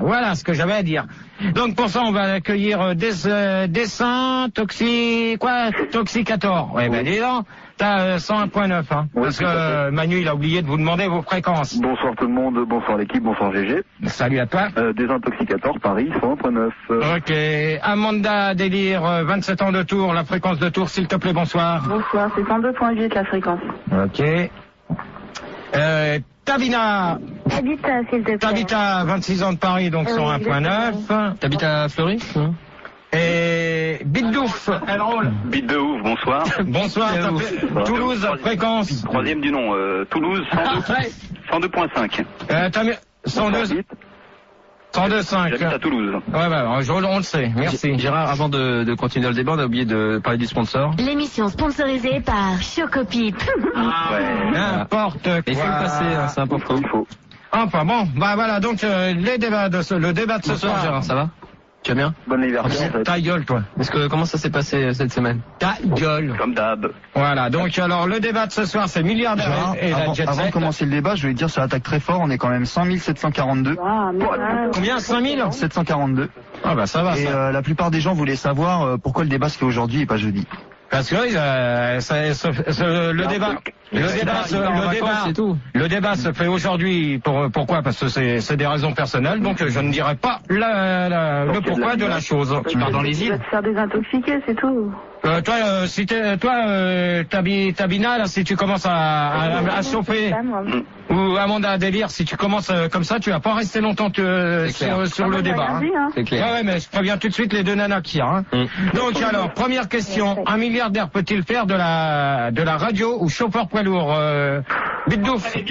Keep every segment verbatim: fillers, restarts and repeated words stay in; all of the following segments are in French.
voilà ce que j'avais à dire. Donc pour ça, on va accueillir des, euh, Dessin, Toxi, quoi, Toxicator. Ouais, ben dis donc, t'as euh, cent un point neuf, hein. Oui, parce que euh, Manu, il a oublié de vous demander vos fréquences. Bonsoir tout le monde, bonsoir l'équipe, bonsoir G G. Salut à toi. Euh, Désintoxicator, Paris, cent un point neuf. Ok. Amanda Délire, euh, vingt-sept ans de Tours, la fréquence de Tours, s'il te plaît, bonsoir. Bonsoir, c'est cent deux point huit la fréquence. Ok. Euh, Tabina. Tabita, s'il te plaît. Tabita, vingt-six ans de Paris, donc Oui, cent un point neuf. T'habites à Fleury? Et Bitdouf. Elle roule. Bite de ouf, bonsoir. Bonsoir, ça fait- Toulouse, fréquence. Troisième du nom, euh, Toulouse, cent deux point cinq. Euh, t'as mis- cent deux, cent deux virgule cinq. J'habite à Toulouse. Ouais, bah, je- on le sait, merci. Gérard, avant de, de continuer le débat, on a oublié de parler du sponsor. L'émission sponsorisée par Chocopip. Ouais. N'importe quoi. Il faut le passer, hein, c'est important. Il faut. Enfin bon, bah voilà, donc euh, les débats de ce, le débat de ce Bonsoir soir. Gérard, ça va? Tu vas bien? Bon anniversaire. en fait. Ta gueule, toi. Est-ce que, comment ça s'est passé euh, cette semaine? Ta gueule. Comme d'hab. Voilà, donc alors le débat de ce soir, c'est milliardaire Gérard, et la avant, jet avant de set. commencer le débat, je voulais dire, ça attaque très fort, on est quand même cent mille sept cent quarante-deux. Ah, mais ah, Combien? cinq mille? sept cent quarante-deux. Ah bah ça va, Et ça. euh, la plupart des gens voulaient savoir euh, pourquoi le débat se fait aujourd'hui et pas jeudi. Parce que euh, ça- ça- ça- le débat, le débat, se- le débat, c'est tout. le débat se fait aujourd'hui. Pour pourquoi? Parce que c'est c'est des raisons personnelles. Donc je ne dirai pas la, la- le pourquoi de la chose. Tu pars dans les tu vas îles? te faire désintoxiquer, c'est tout. Euh, toi, euh, si t'es, toi, euh, Tabi, Tabina, là, si tu commences à, à, à chauffer, Ça, moi. ou Amanda Délire, si tu commences euh, comme ça, tu vas pas rester longtemps euh, C'est clair. sur, sur Ah, le moi, j'ai débat. rien Hein. dit, hein. C'est Ouais, clair. ouais, mais je préviens tout de suite les deux nanas qui hein. Mm. Donc alors, première question, un milliardaire peut-il faire de la de la radio ou chauffeur poids lourd euh, Bitdouf. Bite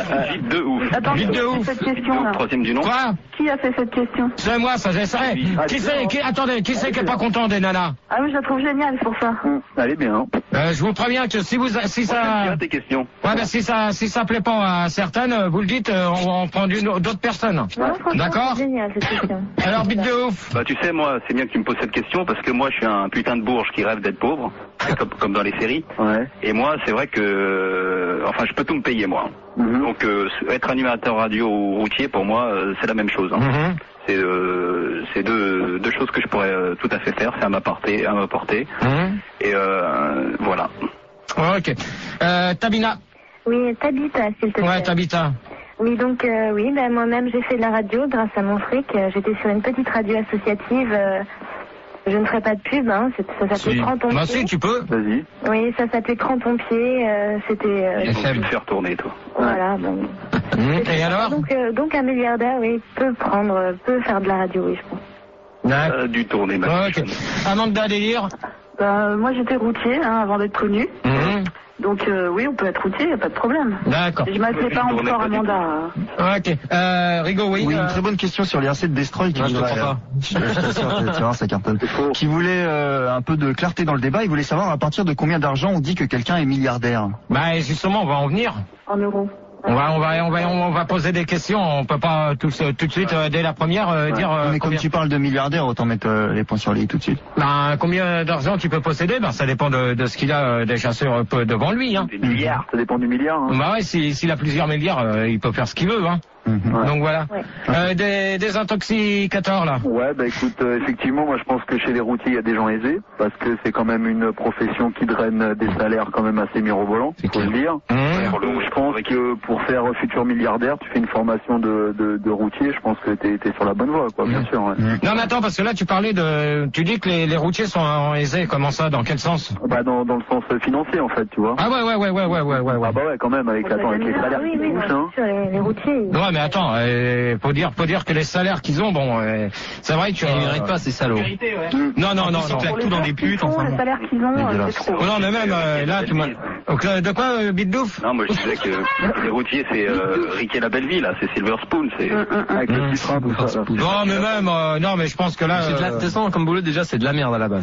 de ouf. Attends, Vite qui de a fait ouf. cette question là? Troisième du nom. Quoi? Qui a fait cette question? C'est moi, ça j'essaierai. Qui c'est qui, attendez, qui c'est qui est pas content des nanas? Ah oui, je la trouve géniale, c'est pour ça. Hum, Allez bien. euh, Je vous préviens que si vous si ça Tiens tes questions. ouais, ben, si ça si ça plaît pas à certaines, euh, vous le dites, euh, on, on prend d'une- d'autres personnes. Non, franchement, D'accord. c'est génial cette question. Alors bite de ouf. Bah tu sais, moi, c'est bien que tu me poses cette question parce que moi, je suis un putain de bourge qui rêve d'être pauvre, comme, comme dans les séries. Ouais. Et moi, c'est vrai que, euh, enfin, je peux tout me payer moi. Mhm. Donc, euh, être animateur radio ou routier, pour moi, euh, c'est la même chose. Hein. Mhm. C'est euh, c'est deux, deux choses que je pourrais euh, tout à fait faire, c'est à m'apporter, à m'apporter. Mhm. Et euh, voilà. Ok. Euh, Tabina. Oui, Tabita, s'il te plaît. Ouais, Tabita. Oui, donc euh, oui, ben, moi-même j'ai fait de la radio grâce à mon fric. Euh, J'étais sur une petite radio associative. euh, je ne ferai pas de pub, hein. c'est- Ça s'appelait Si. Crampon Bah Pied. si, tu peux. Vas-y. Oui, ça s'appelait Crampon Pied. euh, C'était euh, Il faut te faire tourner, toi. voilà. Bon. Mhm. Et alors? Donc, euh, donc un milliardaire, oui, peut prendre, euh, peut faire de la radio, oui, je pense. D'accord. Euh, du tourner, ma Ok. Amanda Délire. Bah, moi j'étais routier hein, avant d'être connu. Mhm. Donc euh, oui, on peut être routier, y a pas de problème. D'accord. Je m'appelais pas tournais encore pas du Amanda. hein. Ok. Euh, Rigo, oui. Oui, euh, une très bonne question sur les R C de Destroy qui Non, je te voudrait, crois pas. euh, je, je t'assure, tu vas voir, ça cartonne. faux. Qui voulait euh, un peu de clarté dans le débat, il voulait savoir à partir de combien d'argent on dit que quelqu'un est milliardaire. Bah justement, on va en venir. En euros. On va, on va, on va, on va poser des questions. On peut pas tout, tout de suite euh, dès la première euh, dire. euh, Mais comme combien, tu parles de milliardaire, autant mettre euh, les points sur les i tout de suite. bah, combien d'argent tu peux posséder. Ben ça dépend de, de ce qu'il a euh, déjà sur peu devant lui. Hein. Des milliards. Ça dépend du milliard. Hein. Bah ouais, si- s'il a plusieurs milliards, euh, il peut faire ce qu'il veut. Hein. Mhm. Ouais. Donc voilà. Ouais. Euh, des, des intoxicateurs là. Ouais, bah écoute, euh, effectivement, moi je pense que chez les routiers, il y a des gens aisés, parce que c'est quand même une profession qui draine des salaires quand même assez mirobolants, faut le dire. Mmh. Donc je pense que pour faire futur milliardaire, tu fais une formation de, de, de routier, je pense que t'es es sur la bonne voie, quoi, bien Mmh. sûr. Ouais. Mhm. Non mais attends, parce que là tu parlais de, tu dis que les, les routiers sont aisés. Comment ça? Dans quel sens? Bah dans, dans le sens financier en fait, tu vois. Ah ouais ouais ouais ouais ouais ouais ouais. ouais. Ah bah ouais, quand même, avec, attends, avec les salaires oui, qui oui, touchent, non, hein. sur les, les routiers. Ouais mais attends, euh, faut dire, faut dire que les salaires qu'ils ont, bon, euh, c'est vrai que. Ils ne méritent pas ces salauds. Non non non non. Pour les salaires qu'ils ont, le salaire qu'ils ont, euh, Dégueulasse. c'est trop. Oh non mais même euh, là tu m'as. Donc, euh, de quoi euh, Bitdouf? Non, moi je disais que les routiers, c'est euh, Riquet la belle vie, là, c'est Silver Spoon, c'est... Hum, hum, hum. Avec le petit train, tout ça. là. Non mais même, euh, non mais je pense que là. C'est de la, de euh, toute façon, comme boulot, déjà, c'est de la merde à la base.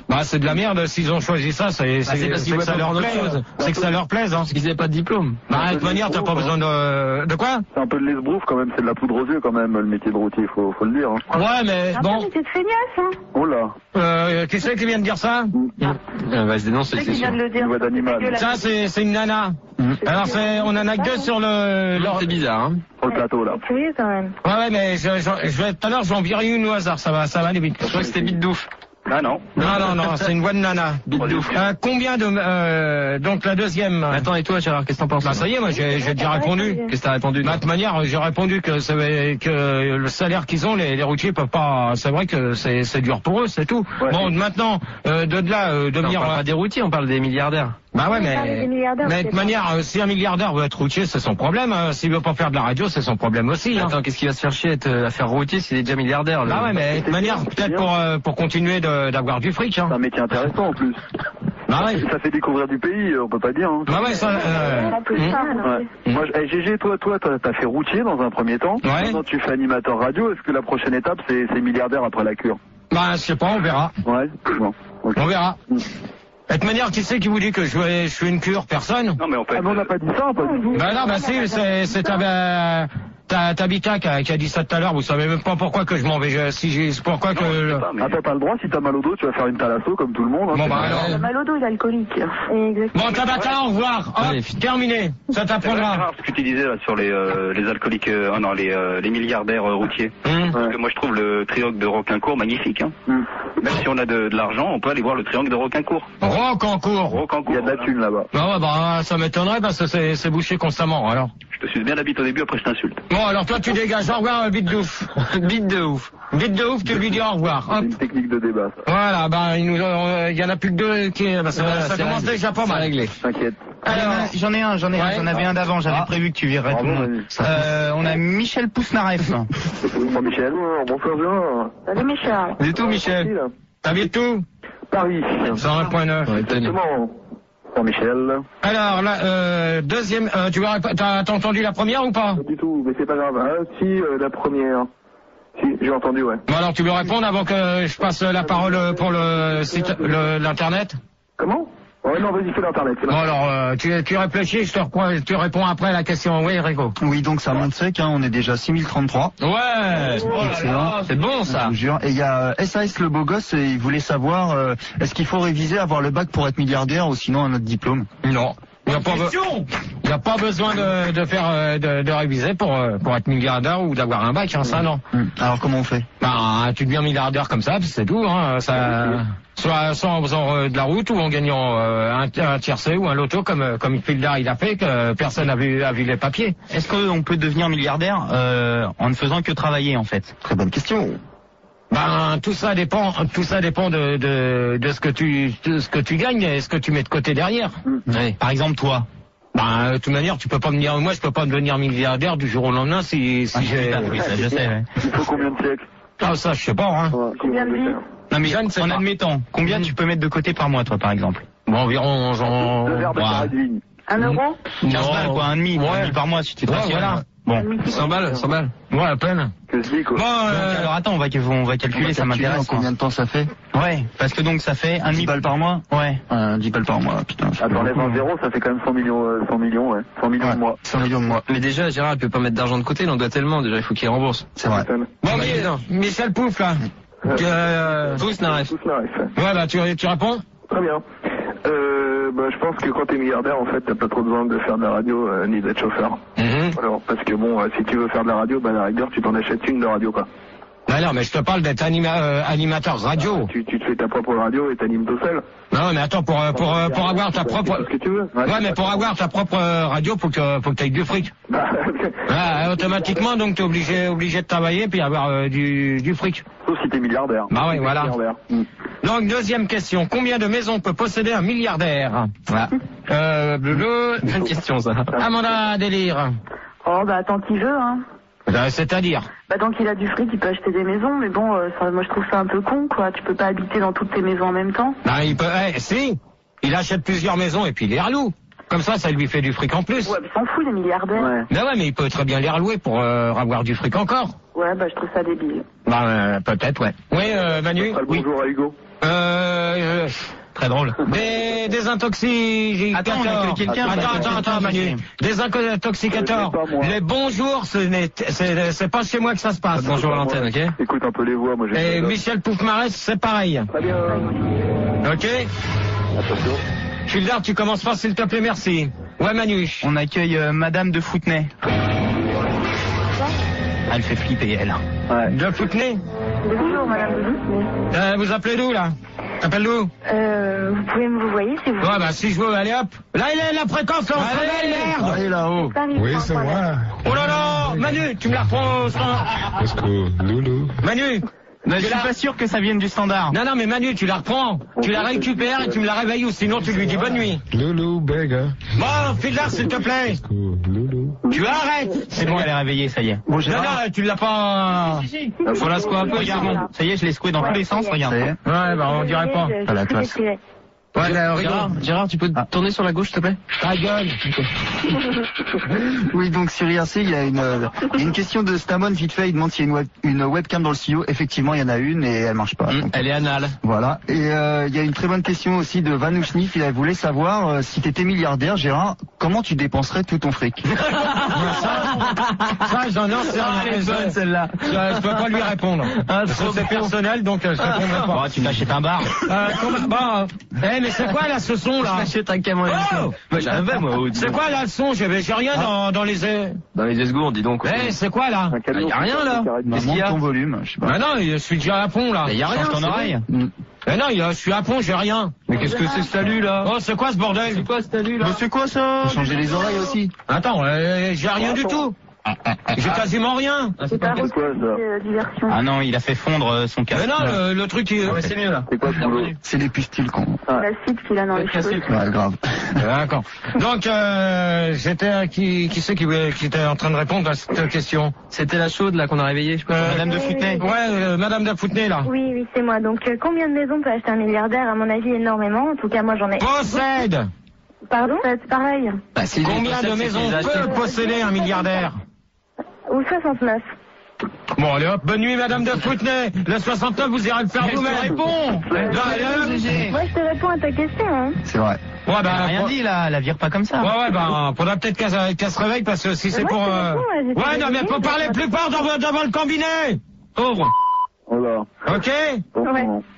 Bah c'est de la merde, s'ils ont choisi ça, c'est Bah, c'est parce qu'ils que voient ça pas leur autre plaît. chose. C'est que ça leur plaise, hein. Parce qu'ils n'avaient pas de diplôme. Bah de toute manière, t'as pas besoin de... De quoi? C'est un peu de l'esbrouf quand même, c'est de la poudre aux yeux quand même, le métier de routier, faut, faut le dire. Hein. Ouais, mais Un bon... peu, mais c'est de feignasse, hein. Oh là, Euh, qui c'est qui vient de dire ça? Elle va se dénoncer, C'est c'est qui vient sûr. de le dire. Une voix d'animal. dégueulasse. Ça, c'est c'est une nana. Alors, c'est, on en a que deux sur le... leur- C'est bizarre, hein. sur le plateau là. C'est curieux quand même. Ouais, ouais, mais je, je, je vais, tout à l'heure, je vais en virer une au hasard, ça va, ça va aller vite. Je crois que c'était bite d'ouf. Ah non. Non, non, non, c'est une voix de nana. Euh, combien de... Euh, donc, la deuxième... Attends, et toi, Gérard, qu'est-ce que t'en penses? Bah, ça y est, moi, j'ai j'ai déjà répondu. Qu'est-ce que t'as répondu? De toute manière, j'ai répondu que, c'est- que le salaire qu'ils ont, les, les routiers peuvent pas... C'est vrai que c'est c'est dur pour eux, c'est tout. Ouais. Bon, maintenant, euh, de là, euh, Non, on devenir... parle pas des routiers, on parle des milliardaires. Bah ouais, On parle des mais... milliardaires, Mais de c'est toute manière, euh, si un milliardaire veut être routier, c'est son problème. Hein. S'il veut pas faire de la radio, c'est son problème aussi. Hein. Attends, qu'est-ce qu'il va se faire chier à être- à faire routier s'il est déjà milliardaire? le- Bah ouais, mais de toute manière, c'est peut-être bien. pour, euh, pour continuer de- d'avoir du fric. Hein. C'est un métier intéressant en plus. Bah ouais. Ça fait découvrir du pays, on peut pas dire. Hein. Bah ouais, ça... Euh... En plus, hum. ça, alors. Ouais. Moi, je- eh, G G, toi, toi, t'as t'as fait routier dans un premier temps. Ouais. Maintenant, tu fais animateur radio. Est-ce que la prochaine étape, c'est c'est milliardaire après la cure? Bah, je sais pas, on verra. Ouais. Bon. Ok. On verra. Mm. De toute manière, qui c'est qui vous dit que je fais, je fais une cure? Personne? Non mais en fait. Ah, mais on n'a pas dit ça, pas du tout. Bah non, bah si, c'est, c'est ta, euh, ta, ta Bita qui a, qui a dit ça tout à l'heure, vous savez même pas pourquoi que je m'en vais, je- si j'ai, c'est pourquoi que... Non, je sais pas, mais- Attends, t'as le droit, si t'as mal au dos, tu vas faire une thalasso comme tout le monde. Hein, Bon c'est bah pas grave. Il a alors... mal au dos, il est alcoolique. Exactement. Bon, Tabata, au revoir. Hop, Allez, terminé. Ça C'est vrai, t'apprendra. Gérard, ce que tu disais là sur les, euh, les alcooliques, euh, oh non, les, euh, les milliardaires euh, routiers. Hum. Parce que moi je trouve le triangle de Roquincourt magnifique. Hein. Hmm. Même si on a de, de l'argent, on peut aller voir le triangle de Roquincourt. Rock en cours. Il Roquincourt. y a de la voilà. thune là-bas. Bah ouais, bah ça m'étonnerait parce que c'est, c'est bouché constamment, alors. Je te suis bien la bite au début, après je t'insulte. Bon, alors toi tu dégages, au revoir, euh, bite de ouf. Bite de ouf. Bite de ouf, tu lui dis au revoir. C'est Hop. une technique de débat, ça. Voilà, bah il nous, euh, il y en a plus que deux qui, bah, ça, Voilà, ça c'est commence réglé. déjà pas C'est mal. réglé. T'inquiète. Alors, J'en ai un, j'en ai un, Ouais. j'en avais un d'avant, j'avais Ah. prévu que tu virerais tout Bravo, le monde. vas-y. Euh, on a Michel Pousnareff. Bonjour Michel. Bonsoir Gérard. Salut Michel. Du tout, Michel. t'habites tout? Paris. cent un point neuf. Ouais, tenez. Exactement. Bonjour Michel. Alors, là, euh, deuxième, euh, tu vas, t'as, t'as entendu la première ou pas? Pas du tout, mais c'est pas grave. Ah si, euh, la première. Si, j'ai entendu, ouais. Bon, alors tu veux répondre avant que je passe la parole pour le site, le, l'internet? Comment? Ouais, non, vas-y, fais l'internet. Bon, alors, euh, tu, tu réfléchis, je te reprends, tu réponds après la question. Oui, Rico. Oui, donc ça monte sec, hein, on est déjà six mille trente-trois. Ouais! Excellent. C'est bon, Je ça. vous jure. Et il y a euh, S A S le beau gosse, et il voulait savoir, euh, est-ce qu'il faut réviser, avoir le bac pour être milliardaire ou sinon un autre diplôme? Non. Il n'y a, pas be- il y a pas besoin de, de faire, euh, de, de réviser pour, euh, pour être milliardaire ou d'avoir un bac, hein, ça non. Hum. Alors comment on fait? Bah, tu deviens milliardaire comme ça, puis c'est tout, hein, ça, soit, soit en faisant euh, de la route ou en gagnant euh, un, un tiercé ou un loto comme, euh, comme Fildar il a fait, que personne n'a vu, a vu les papiers. Est-ce qu'on peut devenir milliardaire euh, en ne faisant que travailler en fait? Très bonne question. Ben, tout ça dépend, tout ça dépend de, de, de ce que tu, de ce que tu gagnes et ce que tu mets de côté derrière. Ouais. Par exemple toi. Ben, de toute manière, tu peux pas me dire, moi, je peux pas devenir milliardaire du jour au lendemain si, si j'ai, Oui, ça, je sais. Ouais. Il faut combien de siècles? ah, ça, je sais pas, hein. Ouais, Combien de vies? Non mais Je ne sais en pas. admettant, combien tu peux mettre de côté par mois toi par exemple? Bon, environ, j'en, Deux verres de ouais. carré de vigne. Un euro? quinze balles quoi, un demi, Ouais. un demi par mois si tu te Ouais, rassures. voilà. Bon. cent balles, cent balles. Ouais, à peine. Que se dit, quoi. Bon, Donc, euh, alors attends, on va, on va calculer, ça m'intéresse. En combien de temps ça fait? Ouais, parce que donc ça fait un dix demi balles par mois? Ouais. Euh, dix balles par mois, putain. je Ah, peux t'enlèves beaucoup, un zéro, ça fait quand même cent millions, euh, cent millions, ouais. cent millions Ouais, de mois. cent millions de mois. Mais déjà, Gérard, il peut pas mettre d'argent de côté, il en doit tellement. Déjà, il faut qu'il rembourse. C'est vrai. Putain. bon, bah, Mi- évident. Michel Pouf, là. Euh, Tous n'arrêtent. Tous là, ouais. ouais, bah, tu, tu réponds? Très bien. Euh, bah, je pense que quand t'es milliardaire, en fait, t'as pas trop besoin de faire de la radio, euh, ni d'être chauffeur. Mhm. Alors, parce que bon, euh, si tu veux faire de la radio, bah, à la rigueur, tu t'en achètes une de radio, quoi. Non, non, mais je te parle d'être anima, euh, animateur radio. Tu, tu te fais ta propre radio et t'animes tout seul. Non, mais attends, pour, euh, pour, euh, pour avoir ta Tu propre... fais ce que tu veux. Ouais, mais pour avoir ta propre euh, radio, faut que, faut que t'aies du fric. Bah, Ah, automatiquement, donc t'es obligé, obligé de travailler puis avoir euh, du, du fric. sauf si t'es milliardaire. Bah ouais, Si t'es voilà. milliardaire. Mm. Donc, deuxième question. Combien de maisons peut posséder un milliardaire? Voilà. Euh, bleu, Bonne question, ça. Amanda Délire. Oh, bah, tant qu'il veut, hein. Euh, C'est-à-dire? Bah, tant qu'il a du fric, il peut acheter des maisons, mais bon, euh, ça, moi, je trouve ça un peu con, quoi. Tu peux pas habiter dans toutes tes maisons en même temps. Ben, il peut, eh, si. Il achète plusieurs maisons et puis il est relou. Comme ça, ça lui fait du fric en plus. Ouais, mais s'en fout, les milliardaires. Ouais. Ben ouais, mais il peut très bien les relouer pour euh, avoir du fric encore. Ouais, bah je trouve ça débile. Bah, euh, peut-être, ouais. Oui, euh, Manu. Ah, le Oui. bonjour à Hugo. Euh, euh, Très drôle. des désintoxicateurs. Attends, on a quelqu'un. Attends, attends, attends, Manu. Désintoxicateurs. Euh, c'est pas moi. Les bonjours, ce n'est, c'est, c'est pas chez moi que ça se passe. Bonjour à l'antenne, ok? Écoute un peu les voix, moi j'ai. Et Michel Poufmarès, c'est pareil. Très bien. Ok? Attention. Gildard, tu commences pas, s'il te plaît, merci. Ouais, Manu. On accueille euh, Madame de Foutenay. Elle fait flipper, elle. Ouais. De Foutenay. Bonjour, madame de Foutenay. Euh, vous appelez d'où, là? T'appelles d'où? Euh, vous pouvez me vous voyez si vous Ouais, bah, si je veux, allez hop. Là, il est la fréquence, là, on se réveille, merde! Allez là-haut. Oui, c'est moi. Oh là là! Manu, tu me la reprends au standard. Let's go, Loulou. Manu! Non, je Tu suis l'as- pas sûr que ça vienne du standard. Non, non, mais Manu, tu la reprends. Tu la récupères et tu me la réveilles ou sinon tu lui dis bonne nuit. Loulou, Bega. Bon, Fildar, s'il te plaît. Let's go, Loulou. Tu arrêtes. C'est bon, elle est réveillée, ça y est. Bon, Non, Gérard. non, tu l'as pas. Faut la secouer un peu, c'est bon. Ça y est, je l'ai secoué dans tous les sens, regarde. Ça y est. Ouais, bah, on dirait pas. Je, je À la suis classe. retirée. Ouais, là, Gérard, regarde. Gérard, tu peux Ah. tourner sur la gauche, s'il te plaît? Ta gueule. Oui, donc sur I R C, il y a une, euh, il y a une question de Stamon vite fait. Il demande s'il y a une, web, une webcam dans le studio. Effectivement, il y en a une et elle marche pas. Hum, Donc, Elle est anale. voilà. Et euh, il y a une très bonne question aussi de Vanouchnif. Il voulait savoir euh, si tu étais milliardaire, Gérard, comment tu dépenserais tout ton fric? Ça, j'en ai c'est Ah, elle est bonne, celle-là. Je, je peux pas lui répondre. Ah, Parce que trop c'est bon. personnel, donc euh, je répondrai Bon, pas. tu t'achètes un bar. Euh, comment- bon, euh, eh, mais c'est quoi là ce son là? Achète un camion. Oh Moi, j'avais, moi. au- C'est quoi là le son? J'ai j'ai rien dans, dans les. Eh, Dans les esgourdes, dis donc. c'est quoi là? Un camion y a rien, là. qui Qu'est-ce qu'il y Monte a ton volume, je sais pas. Ah non, je suis déjà à fond là. Mais y a rien, Change ton c'est oreille. Mm. Eh non, il y a- je suis à fond, j'ai rien. Mais qu'est-ce que c'est ce salut, là? Oh, c'est quoi ce bordel? C'est quoi ce salut, là? Mais c'est quoi ça? Faut changer les oreilles aussi. Attends, euh, j'ai rien du tout. J'ai quasiment rien. C'est pas C'est quoi ça? euh, diversion. Ah non, il a fait fondre euh, son casque. Mais non, le, le truc il... Ouais, c'est mieux, là. C'est quoi ce boulot? C'est les pustules qu'on. L'acide qu'il a dans les cheveux. Ouais, grave. D'accord. Donc, euh, j'étais qui, qui c'est qui, qui était en train de répondre à cette question? C'était la chaude, là, qu'on a réveillée, je sais pas. Euh, Madame de Foutenay. Ouais, euh, Madame de Foutenay là. Oui, oui, c'est moi. Donc, euh, combien de maisons peut acheter un milliardaire? À mon avis, énormément. En tout cas, moi, j'en ai. Possède. Pardon? C'est pareil. Bah, si Combien de maisons peut posséder un milliardaire? Ou soixante-neuf. Bon, allez hop, bonne nuit Madame de Foutenay. Le soixante-neuf, vous irez le faire vous-même. Réponds. Là, allez hop. Moi, je te réponds à ta question, hein. C'est vrai. Ouais, Elle bah, a rien faut- dit, là. Elle la vire pas comme ça. Ouais, ouais, bah, faudra peut-être qu'elle qu'elle se réveille parce que si c'est moi, pour... je te euh, réponds, ouais, j'étais Ouais, non, mais désolée, faut parler je- plus fort devant, devant le combiné. Pauvre. Oh là. Ok. Bon, Ouais. bon.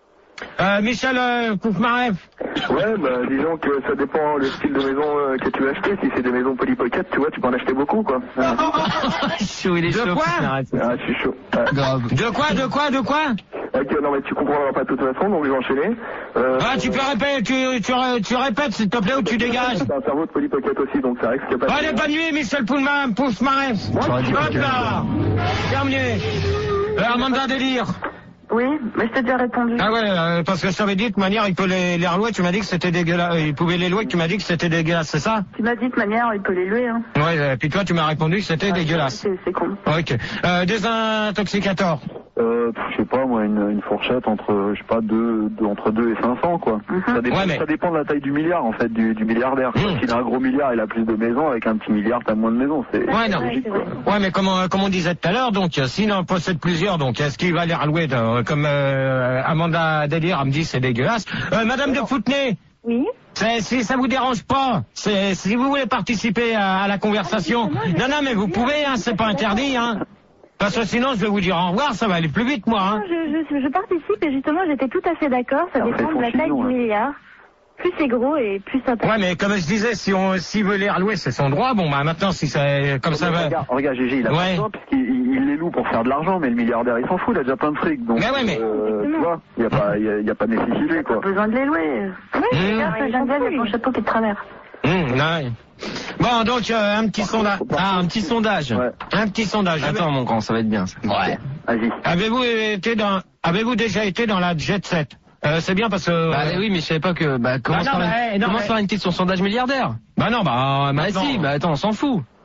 Euh, Michel euh, Poufmarev. Ouais, bah disons que ça dépend le style de maison euh, que tu veux acheter. Si c'est des maisons polypocket, tu vois, tu peux en acheter beaucoup, quoi. Ah, Chaud, il est De chaud. quoi Arrête. ah, je suis chaud. Ouais. Grave. De quoi, de quoi, de quoi? Ok, non mais tu comprendras pas de toute façon, donc je vais enchaîner. Euh, Ah, tu peux répéter, tu, tu, ré- tu répètes s'il te plaît ou tu dégages. C'est un cerveau de polypocket aussi, donc ça risque pas de... Allez, bonne nuit, Michel Poufmarev. Poufmarev. J'aurais dit Hop que- là. Terminé. Euh, Amanda Délire. Oui, mais je t'ai déjà répondu. Ah ouais, euh, parce que je t'avais dit de toute manière, il peut les, les relouer, tu m'as dit que c'était dégueulasse. Il pouvait les louer, tu m'as dit que c'était dégueulasse, c'est ça? Tu m'as dit de manière, il peut les louer, hein. Ouais, euh, puis toi tu m'as répondu que c'était dégueulasse. C'est c'est con. Ok. Euh, désintoxicateur. Euh, je sais pas, moi, une, une fourchette entre, je sais pas, deux, deux- entre deux et cinq cents, quoi. Ça dépend, Ouais, mais- ça dépend de la taille du milliard, en fait, du, du milliardaire. Mmh. S'il a un gros milliard, il a plus de maisons, avec un petit milliard, t'as moins de maisons. C'est Ouais, non. Ouais, c'est vrai. Ouais, mais comme on, comme on disait tout à l'heure, donc euh, s'il en possède plusieurs, donc est-ce qu'il va les relouer de- comme euh, Amanda Délire elle me dit c'est dégueulasse. Euh, Madame de Foutenay. Oui. C'est- Si ça vous dérange pas, c'est si vous voulez participer à, à la conversation. Non, non, mais vous pouvez, hein, c'est pas interdit, hein. Parce que sinon, je vais vous dire au revoir, ça va aller plus vite, moi, hein. Je, je, je participe et justement, j'étais tout à fait d'accord. Ça Alors, dépend fais de la son taille filon, du hein. milliard. Plus c'est gros et plus ça peut. Ouais, mais comme je disais, si on, s'il veut les relouer, c'est son droit. Bon, bah maintenant, si c'est comme ça va. Regarde, regarde, Gégé, il a Ouais. pas besoin, puisqu'il il, il les loue pour faire de l'argent, mais le milliardaire, il s'en fout, il a déjà plein de fric. Donc, Mais ouais, mais- euh, tu vois, il y a pas, il y a, il y a pas de nécessité, quoi. Pas besoin de les louer. Oui, Mmh. Regarde, ce Geneviève, il y a ton chapeau qui est de travers. Hum, ouais. Bon, donc euh, un petit sondage. Ah, un petit sondage. Ouais. Un petit sondage. Attends, mon grand, ça va être bien, ça. Ouais. Vas-y. Avez-vous été dans, avez-vous déjà été dans la jet set? Euh, c'est bien parce que. Bah oui, mais je savais pas que... Bah, commence Bah non, par, mais, une... non, commence mais- par une question sondage milliardaire. Bah non, bah Bah maintenant. si, bah attends, on s'en fout.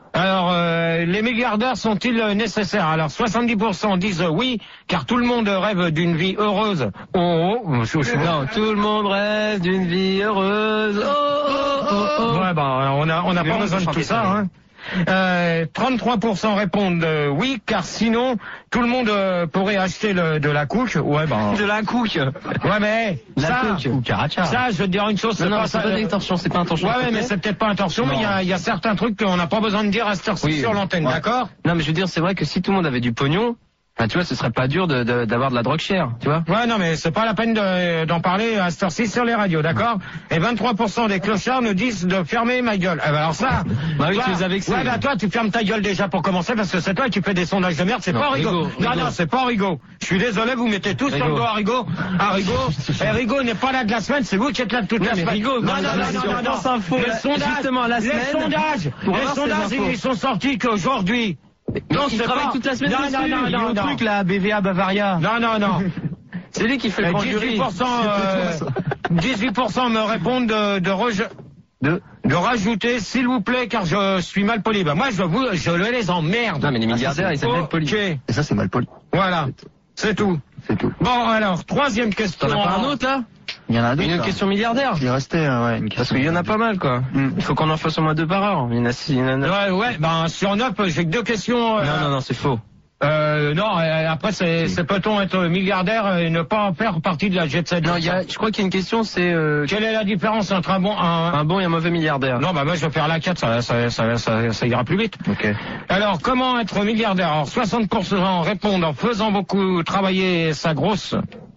Alors, euh, les milliardaires sont-ils nécessaires? Alors, soixante-dix pour cent disent oui, car tout le monde rêve d'une vie heureuse. Oh, oh, je, je, Non, tout le monde rêve d'une vie heureuse. Oh, oh, oh, oh. Ouais, bah, on a, on n'a pas besoin de tout ça, hein. Euh, trente-trois pour cent répondent euh, oui, car sinon tout le monde euh, pourrait acheter le, de la couche. Ouais, bah. De la couche. Ouais, mais La ça, couche. ça, je veux te dire une chose, c'est Non, non, pas c'est ça. pas d'intention, c'est pas intention. Ouais, ouais, mais c'est peut-être pas intention, mais il y a, il y a certains trucs qu'on n'a pas besoin de dire à cette heure-ci Oui, sur l'antenne, ouais. d'accord? Non, mais je veux dire, c'est vrai que si tout le monde avait du pognon, bah, tu vois, ce serait pas dur de, de, d'avoir de la drogue chère, tu vois. Ouais, non, mais c'est pas la peine de, d'en parler à cette heure-ci sur les radios, d'accord? Et vingt-trois pour cent des clochards nous disent de fermer ma gueule. Eh ben alors ça, Bah oui, toi, tu les as vexés. Ouais, bah toi, tu fermes ta gueule déjà pour commencer, parce que c'est toi qui fais des sondages de merde, c'est Non, pas Rigaud. Rigaud, Non, Rigaud. non, c'est pas Rigaud. Je suis désolé, vous mettez tous sur le dos à Rigaud. Ah, Rigaud. Et Rigaud n'est pas là de la semaine, c'est vous qui êtes là de toute Non, la mais semaine. Rigaud, non, non, non, non, non, sur non, non, France Info, Les là, sondages, justement, la les semaine, sondages, pour les avoir ces sondages, infos. ils sont sortis qu'aujourd'hui. Non, c'est il travaille pas- toute la semaine Non, dessus. non, non, Il y a non, un non. truc là, B V A Bavaria. Non, non, non. C'est lui qui fait le Euh, grand jury. dix-huit pour cent, euh, dix-huit pour cent me répondent de, de, reje- De de rajouter, s'il vous plaît, car je suis mal poli. Bah, moi, je vous, je les emmerde. Non, mais les milliardaires, ils s'appellent poli. Ok. Et ça, c'est mal poli. Voilà. C'est tout. C'est tout. Bon, alors, troisième question. T'en as pas un autre là? Il y en a d'autres. Une là. question milliardaire? Il restait, euh, ouais, une question. Parce qu'il y en a pas mal quoi. Mm. Il faut qu'on en fasse au moins deux par heure. Il y en a six, il y en a neuf. Ouais, ouais, ben, sur neuf, j'ai que deux questions. euh, Non, non, non, c'est faux. Euh, non, euh, après, c'est, c'est peut-on être milliardaire et ne pas faire partie de la jet set? Non, il y a, je crois qu'il y a une question, c'est euh, Quelle est la différence entre un bon, un, un bon et un mauvais milliardaire. Non, bah moi je vais faire la quatre, ça, ça, ça, ça, ça ira plus vite. Ok. Alors, comment être milliardaire? Alors, soixante pour cent répondent en faisant beaucoup travailler sa grosse,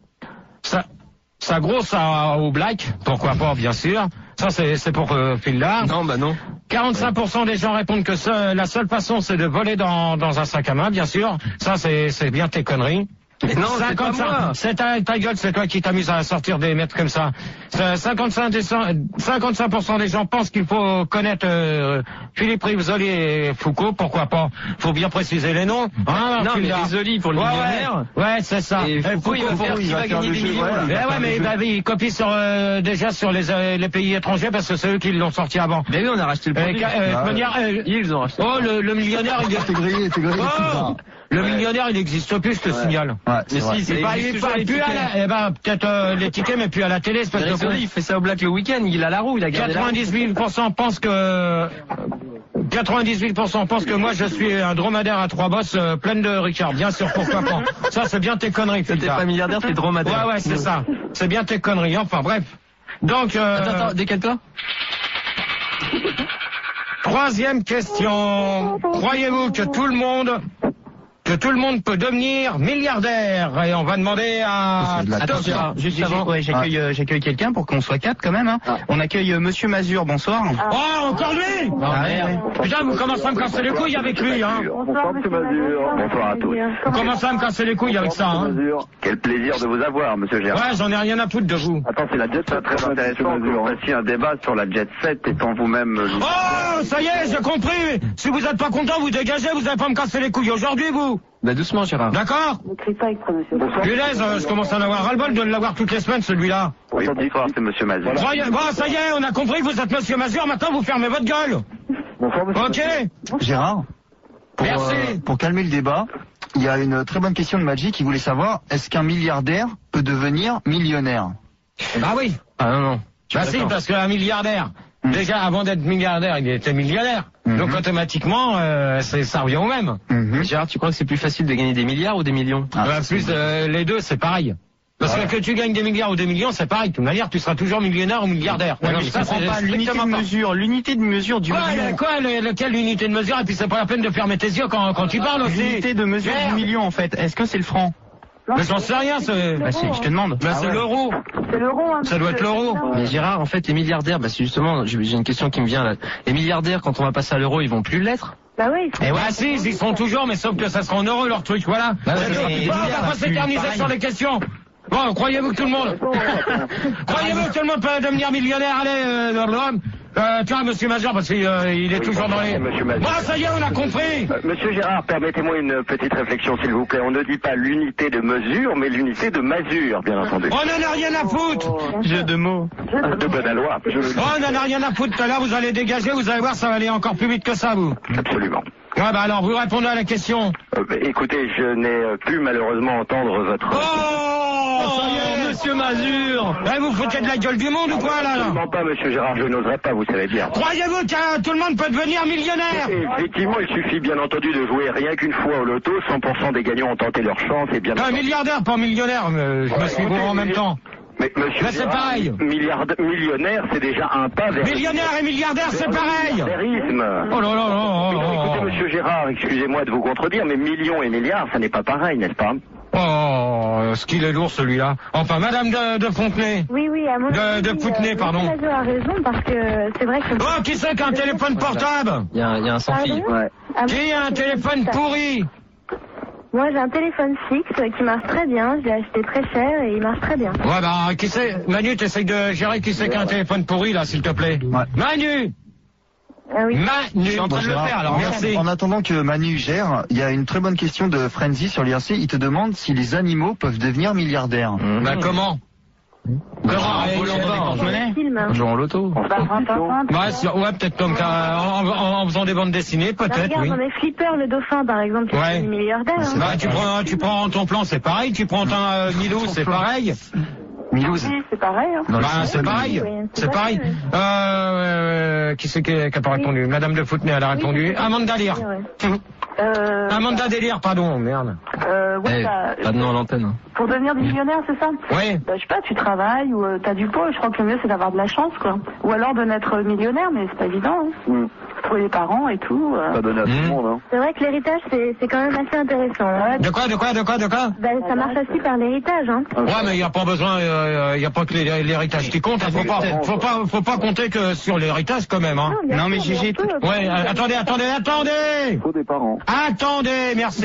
sa, sa grosse à- au black, pourquoi pas, bien sûr. Ça, c'est, c'est pour euh, Phil-Là. Non, bah non. quarante-cinq pour cent des gens répondent que ce- la seule façon, c'est de voler dans, dans un sac à main, bien sûr. Ça, c'est, c'est bien tes conneries. Mais non, c'est pas cinquante-cinq moi. C'est ta, ta gueule, c'est toi qui t'amuses à sortir des mètres comme ça. C'est cinquante-cinq des cent- cinquante-cinq pour cent des gens pensent qu'il faut connaître euh, Philippe Rivoli et Foucault, pourquoi pas. Faut bien préciser les noms. Hein, Non, mais Phil-Là. Rivoli pour le ouais, millionnaire. Ouais, ouais, c'est ça. Et Foucault, il va faire qui va gagner des millions. Eh ouais, mais bah, oui, il copie sur, euh, déjà sur les, euh, les pays étrangers parce que c'est eux qui l'ont sorti avant. Mais oui, on a racheté le Euh, produit. ca- euh, Ah, manière, euh, Ils ont racheté. oh, le, le millionnaire, il est... T'es grillé, t'es grillé. Oh, le millionnaire, il n'existe plus, je te signale. Ouais, c'est Mais vrai. si, c'est Il pas parle, il parle plus à la, eh ben, peut-être euh, les tickets, mais plus à la télé, c'est parce que Rivoli, il fait ça au black le week-end, il a la roue, il a gardé la roue. quatre-vingt-dix-huit pour cent pensent que quatre-vingt-dix-huit pour cent pensent que moi je suis un dromadaire à trois bosses euh, pleine de Richard. Bien sûr, pourquoi pas. Ça, c'est bien tes conneries, T'es Phil-Là. pas milliardaire, t'es dromadaire. Ouais, ouais, c'est ça. C'est bien tes conneries. Enfin, bref. Donc, euh, Attends, attends, décale-toi. troisième question. Croyez-vous que tout le monde, que tout le monde peut devenir milliardaire? Et on va demander à... C'est de la Attends, torture. Gérard, juste J'ai- avant. ouais, j'accueille, euh, j'accueille quelqu'un pour qu'on soit quatre quand même. Hein. On accueille euh, Monsieur Mazur, bonsoir. Oh, encore lui! Ah, ouais, ouais. Putain, vous commencez à me casser les couilles avec lui, hein. Bonsoir, monsieur Mazur. Bonsoir à tous. Vous commencez à me casser les couilles avec ça, hein. Mazur. Quel plaisir de vous avoir, monsieur Gérard. Ouais, j'en ai rien à foutre de vous. Attends, c'est la jet set très intéressant que vous fassiez un débat sur la jet set étant vous-même... euh, Oh, ça y est, j'ai compris. Si vous êtes pas content, vous dégagez, vous allez pas me casser les couilles aujourd'hui, vous. Bah doucement, Gérard. D'accord? Ne crie pas exprès, monsieur. Punaise, euh, je commence à en avoir ras-le-bol de l'avoir toutes les semaines, celui-là. Oui, bonsoir, c'est monsieur Mazur. Croyez- Bon, ça y est, on a compris que vous êtes monsieur Mazur, maintenant vous fermez votre gueule. Bonsoir, monsieur Ok? Gérard, pour, Merci. euh, pour calmer le débat, il y a une très bonne question de Magic qui voulait savoir, est-ce qu'un milliardaire peut devenir millionnaire? Bah oui. Ah non, non. Bah si, parce qu'un milliardaire, Mm. déjà avant d'être milliardaire, il était millionnaire. Mhm. Donc automatiquement, euh, c'est, ça revient au même. Mhm. Gérard, tu crois que c'est plus facile de gagner des milliards ou des millions? Ah, Bah, c'est plus euh, les deux, c'est pareil. Parce Ouais. que que tu gagnes des milliards ou des millions, c'est pareil. De toute manière, tu seras toujours millionnaire ou milliardaire. Ouais, Non, mais mais je comprends c'est pas l'unité de strictement pas. mesure, l'unité de mesure du Quoi, million. le- quoi, le- lequel l'unité de mesure? Et puis c'est pas la peine de fermer tes yeux quand, quand tu parles aussi. L'unité de mesure Merde. du million en fait. Est-ce que c'est le franc? Mais j'en sais rien, c'est... Bah si, je te demande. Bah, c'est l'euro. C'est l'euro, hein. Ça doit être l'euro. Mais Gérard, en fait, les milliardaires, bah c'est justement, j'ai j'ai une question qui me vient là. Les milliardaires, quand on va passer à l'euro, ils vont plus l'être? Bah oui. Eh ouais, si, ils y seront toujours, mais sauf que ça sera en euros leur truc, voilà. Bah ouais, C'est mais tout. les Bon, on milliards, va pas c'est s'éterniser pareil. sur les questions. Bon, croyez-vous que tout le monde... croyez-vous que tout le monde peut devenir millionnaire? Allez, euh, Euh, tiens, monsieur Major, parce qu'il euh, il est Oui, toujours dans les... Monsieur Major. Bon, ça y est, on a compris. Euh, Monsieur Gérard, permettez-moi une petite réflexion, s'il vous plaît. On ne dit pas l'unité de mesure, mais l'unité de masure, bien entendu. On n'en a rien à foutre. Jeu de mots. De bonne loi, je le dis. Oh, on n'en a rien à foutre. Là, vous allez dégager, vous allez voir, ça va aller encore plus vite que ça, vous. Absolument. Ouais, bah alors, vous répondez à la question. Euh, bah, écoutez, je n'ai euh, pu malheureusement entendre votre... Oh, ça y est, monsieur Mazur. Eh, vous foutez de la gueule du monde ou quoi, là, là? Absolument pas, Monsieur Gérard, je n'oserais pas, vous savez bien. Croyez-vous que tout le monde peut devenir millionnaire? Effectivement, il suffit bien entendu de jouer rien qu'une fois au loto, cent pour cent des gagnants ont tenté leur chance et bien... Un milliardaire, pas millionnaire, mais je me suis bon en même temps. Mais monsieur Mais c'est Gérard, pareil. milliard- millionnaire, c'est déjà un pas vers... Millionnaire et milliardaire, c'est pareil. Milliardairisme. Oh là là là Mais non, là là. écoutez, monsieur Gérard, excusez-moi de vous contredire, mais millions et milliards, ça n'est pas pareil, n'est-ce pas? Oh, ce qu'il est lourd celui-là. Enfin, Madame de, de Fontenay. Oui, oui, à mon De- avis, de Poutenay, euh, pardon. Monsieur Mazur a raison parce que c'est vrai que... Oh, qui c'est qui a un téléphone portable? Il y a, il y a un sans-fil. Pardon Ah, Qui a un téléphone pourri? Moi, j'ai un téléphone fixe qui marche très bien. Je l'ai acheté très cher et il marche très bien. Ouais, bah, qui c'est? Manu, t'essayes de gérer qui c'est qui a un téléphone pourri, là, s'il te plaît. Ouais. Manu! Ah oui. Manu! Je suis en train de le faire, alors en, merci. en attendant que Manu gère, il y a une très bonne question de Frenzy sur l'I R C. Il te demande si les animaux peuvent devenir milliardaires. Bah, comment? Comment? En volant dans des porte-monnaies. Film, hein. Jouant au loto. Ouais, sur- ouais, peut-être comme qu'à- en, en, en faisant des bandes dessinées, Bah, peut-être, regarde, oui. dans les flippers, le dauphin, par exemple, c'est Ouais. devenu milliardaire. hein. Bah, tu prends, tu prends ton plan, c'est pareil. Tu prends ton euh, Milou, c'est pareil. Milouz. Oui, c'est pareil. Hein. Dans le Bah, sens c'est de- pareil. Oui, c'est C'est pareil. pareil, Euh, euh, qui c'est qui qui a pas répondu? Madame de Fontenay, elle a répondu. Amanda Lear. Ouais. Euh, Amanda Délire, pardon, merde. euh, ouais, Eh, bah, pas de nom à l'antenne. pour devenir millionnaire, c'est ça? Oui. Bah, je sais pas, tu travailles ou euh, t'as du pot, je crois que le mieux c'est d'avoir de la chance, quoi. Ou alors de naître millionnaire, mais c'est pas évident, hein. Mm. Trouver les parents et tout. euh. Pas donné à tout Mmh. le monde, hein. C'est vrai que l'héritage, c'est c'est quand même assez intéressant. hein. De quoi, de quoi, de quoi, de quoi? Bah, ça marche aussi par l'héritage, hein. Ouais, mais il n'y a pas besoin, il euh, n'y a pas que l'hé- l'héritage qui compte. Hein. Faut pas, faut pas, faut pas compter que sur l'héritage quand même. Hein. bien Non, mais sûr, Gégé, bien sûr. Ouais, euh, attendez, attendez, attendez. Faut des parents. Attendez, merci.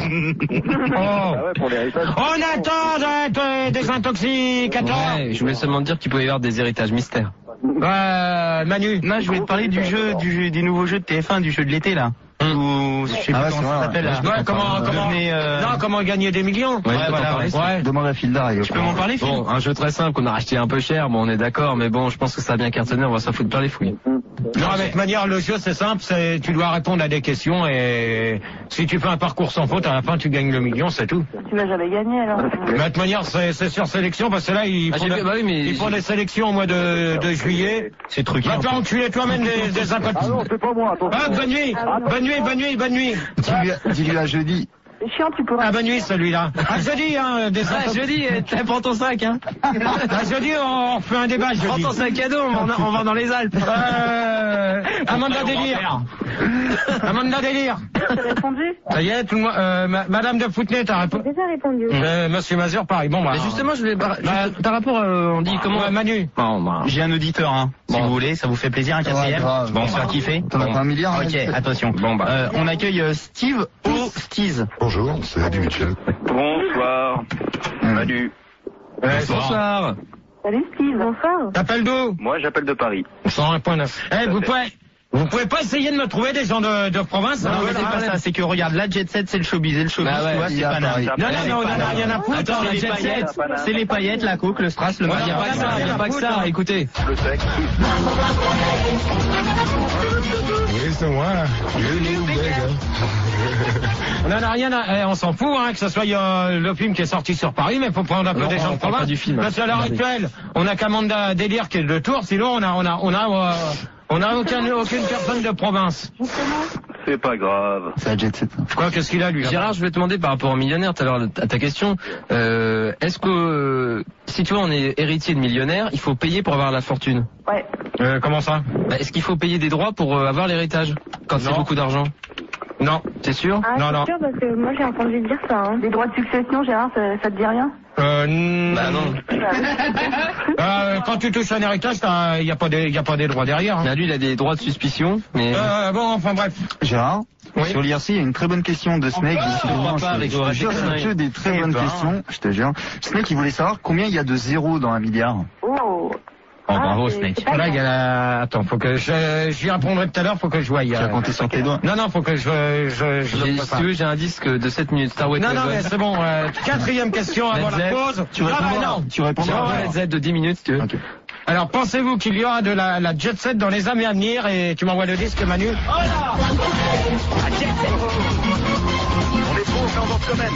Oh. Ah ouais, pour l'héritage. On attend des, des intoxicateurs. Ouais, je voulais seulement dire qu'il pouvait y avoir des héritages mystères. Euh, Manu. Non, je voulais te parler du jeu, du jeu, des nouveaux jeux de T F un, du jeu de l'été, là. Ou, je sais Ah pas ouais, comment c'est ça vrai, s'appelle, ouais. là. Ouais, comment, comment, Devenez, euh, non, comment gagner des millions? Ouais, Ouais, je peux voilà, t'en parler. Ouais. Demande à Filda. Tu peux m'en parler, Phil? Bon, un jeu très simple qu'on a racheté un peu cher, bon on est d'accord, mais bon je pense que ça a bien cartonné, on va s'en foutre plein les fouilles. Non, avec manière, le jeu c'est simple, c'est tu dois répondre à des questions et si tu fais un parcours sans faute, à la fin tu gagnes le million, c'est tout. Tu m'as jamais gagné, alors. Mais de toute manière, c'est c'est sur sélection parce que là ils Ah, font, j'ai des- fait- bah oui, mais ils font j'ai- des sélections au mois de, de juillet. C'est truqué. Va te faire enculer toi-même des, des Ah incotés. non, c'est pas moi, attention. Ah, bonne nuit, bonne nuit, bonne nuit, bonne nuit. Dis-lui à- dis-lui à jeudi. C'est chiant, tu pourras. Ah, bonne nuit celui-là. Ah, jeudi, hein, des Ah intox- jeudi, eh, prends ton sac hein. Ah, jeudi, on fait un débat Prends jeudi. ton sac à dos, on va, on va dans les Alpes. Euh, Amanda Délire. Amanda Délire. T'as répondu? Ça y est, tout le monde, euh, ma- Madame de Fontenay, t'as J'ai répondu. déjà répondu. Euh, Monsieur Mazur, pareil. Bon, bah. Mais justement, je voulais par, Bah, juste par rapport, euh, on dit comment. Ouais, Manu. Bon, bah, J'ai un auditeur, hein. Si Bon. vous voulez, ça vous fait plaisir, un quatrième? grave. Bon, on se fait kiffer. T'en as pas un milliard, Ok, hein, attention. Bon, bah. Euh, on accueille euh, Steve O'Steez. Bonjour, c'est Adi Mitchell. Bonsoir. Manu. bonsoir. Salut, Steve. Bonsoir. T'appelles d'où? Moi, j'appelle de Paris. cent un point neuf. Eh, vous pouvez, vous pouvez pas essayer de me trouver des gens de, de province? Non, hein, mais là, c'est pas là. ça, c'est que regarde, la jet set, c'est le showbiz, et le showbiz, Bah ouais, tu vois, il y c'est a Paname. Paris. Non, non, mais on en a rien à foutre. Attends, C'est les les paillettes, paillettes. c'est les paillettes, la coke, le strass, le Ouais, Il n'y a maillard. pas que ça, il n'y a pas que ça, écoutez. Le sexe. Oui, c'est moi. Lulu Bega. On en a rien à, eh, on s'en fout, hein, que ce soit euh, le film qui est sorti sur Paris, mais faut prendre un peu Non, des on gens de parle pas province. du film. Parce qu'à l'heure Regardez. actuelle, on a qu'Amanda Délire qui est de Tours, sinon on a, on a, on a, euh, on a aucun, aucune personne de province. C'est pas grave. C'est la jet set. Quoi, qu'est-ce qu'il a, lui? là Gérard, je voulais te demander par rapport aux millionnaires, tout à l'heure, à ta question, euh, est-ce que, euh, si tu vois, on est héritier de millionnaire, il faut payer pour avoir la fortune? Ouais. Euh, comment ça? Bah, est-ce qu'il faut payer des droits pour euh, avoir l'héritage? Quand c'est Non. beaucoup d'argent? Non. T'es sûr? Ah, Non, c'est non. sûr parce que moi j'ai entendu dire ça. Hein. Les droits de succession, Gérard, ça, ça te dit rien? Euh, n- Bah non. Euh, quand tu touches un héritage, il n'y a pas des, y a pas des droits derrière. Hein. Bah, lui, il a des droits de suspicion, mais... Euh, bon, enfin bref. Gérard, Oui. sur l'I R C, il y a une très bonne question de Snake. je Décidément, crois pas je- avec je vos te jure, réflexions. c'est que des très bonnes ben. questions, je te jure. Snake, il voulait savoir combien il y a de zéros dans un milliard. Oh. Oh, Ah, Bravo, c'est- Snake. c'est pas Là, il y grave. a... Attends, faut que je... J'y répondrai tout à l'heure, faut que je voie. Tu as compté sur tes doigts. Non, non, faut que je... je, je J'ai- le Si prépare. tu veux, j'ai un disque de sept minutes. Star Wars. Non, non, mais c'est bon. euh, quatrième question avant Led la Zepp. pause. Tu Ah, bah, répondras. non. Tu répondras. Ah, ouais. Led Zepp de dix minutes, si tu veux. Ok. Alors, pensez-vous qu'il y aura de la, la jet set dans les années à venir? Et tu m'envoies le disque, Manu? On est trop, on quand même.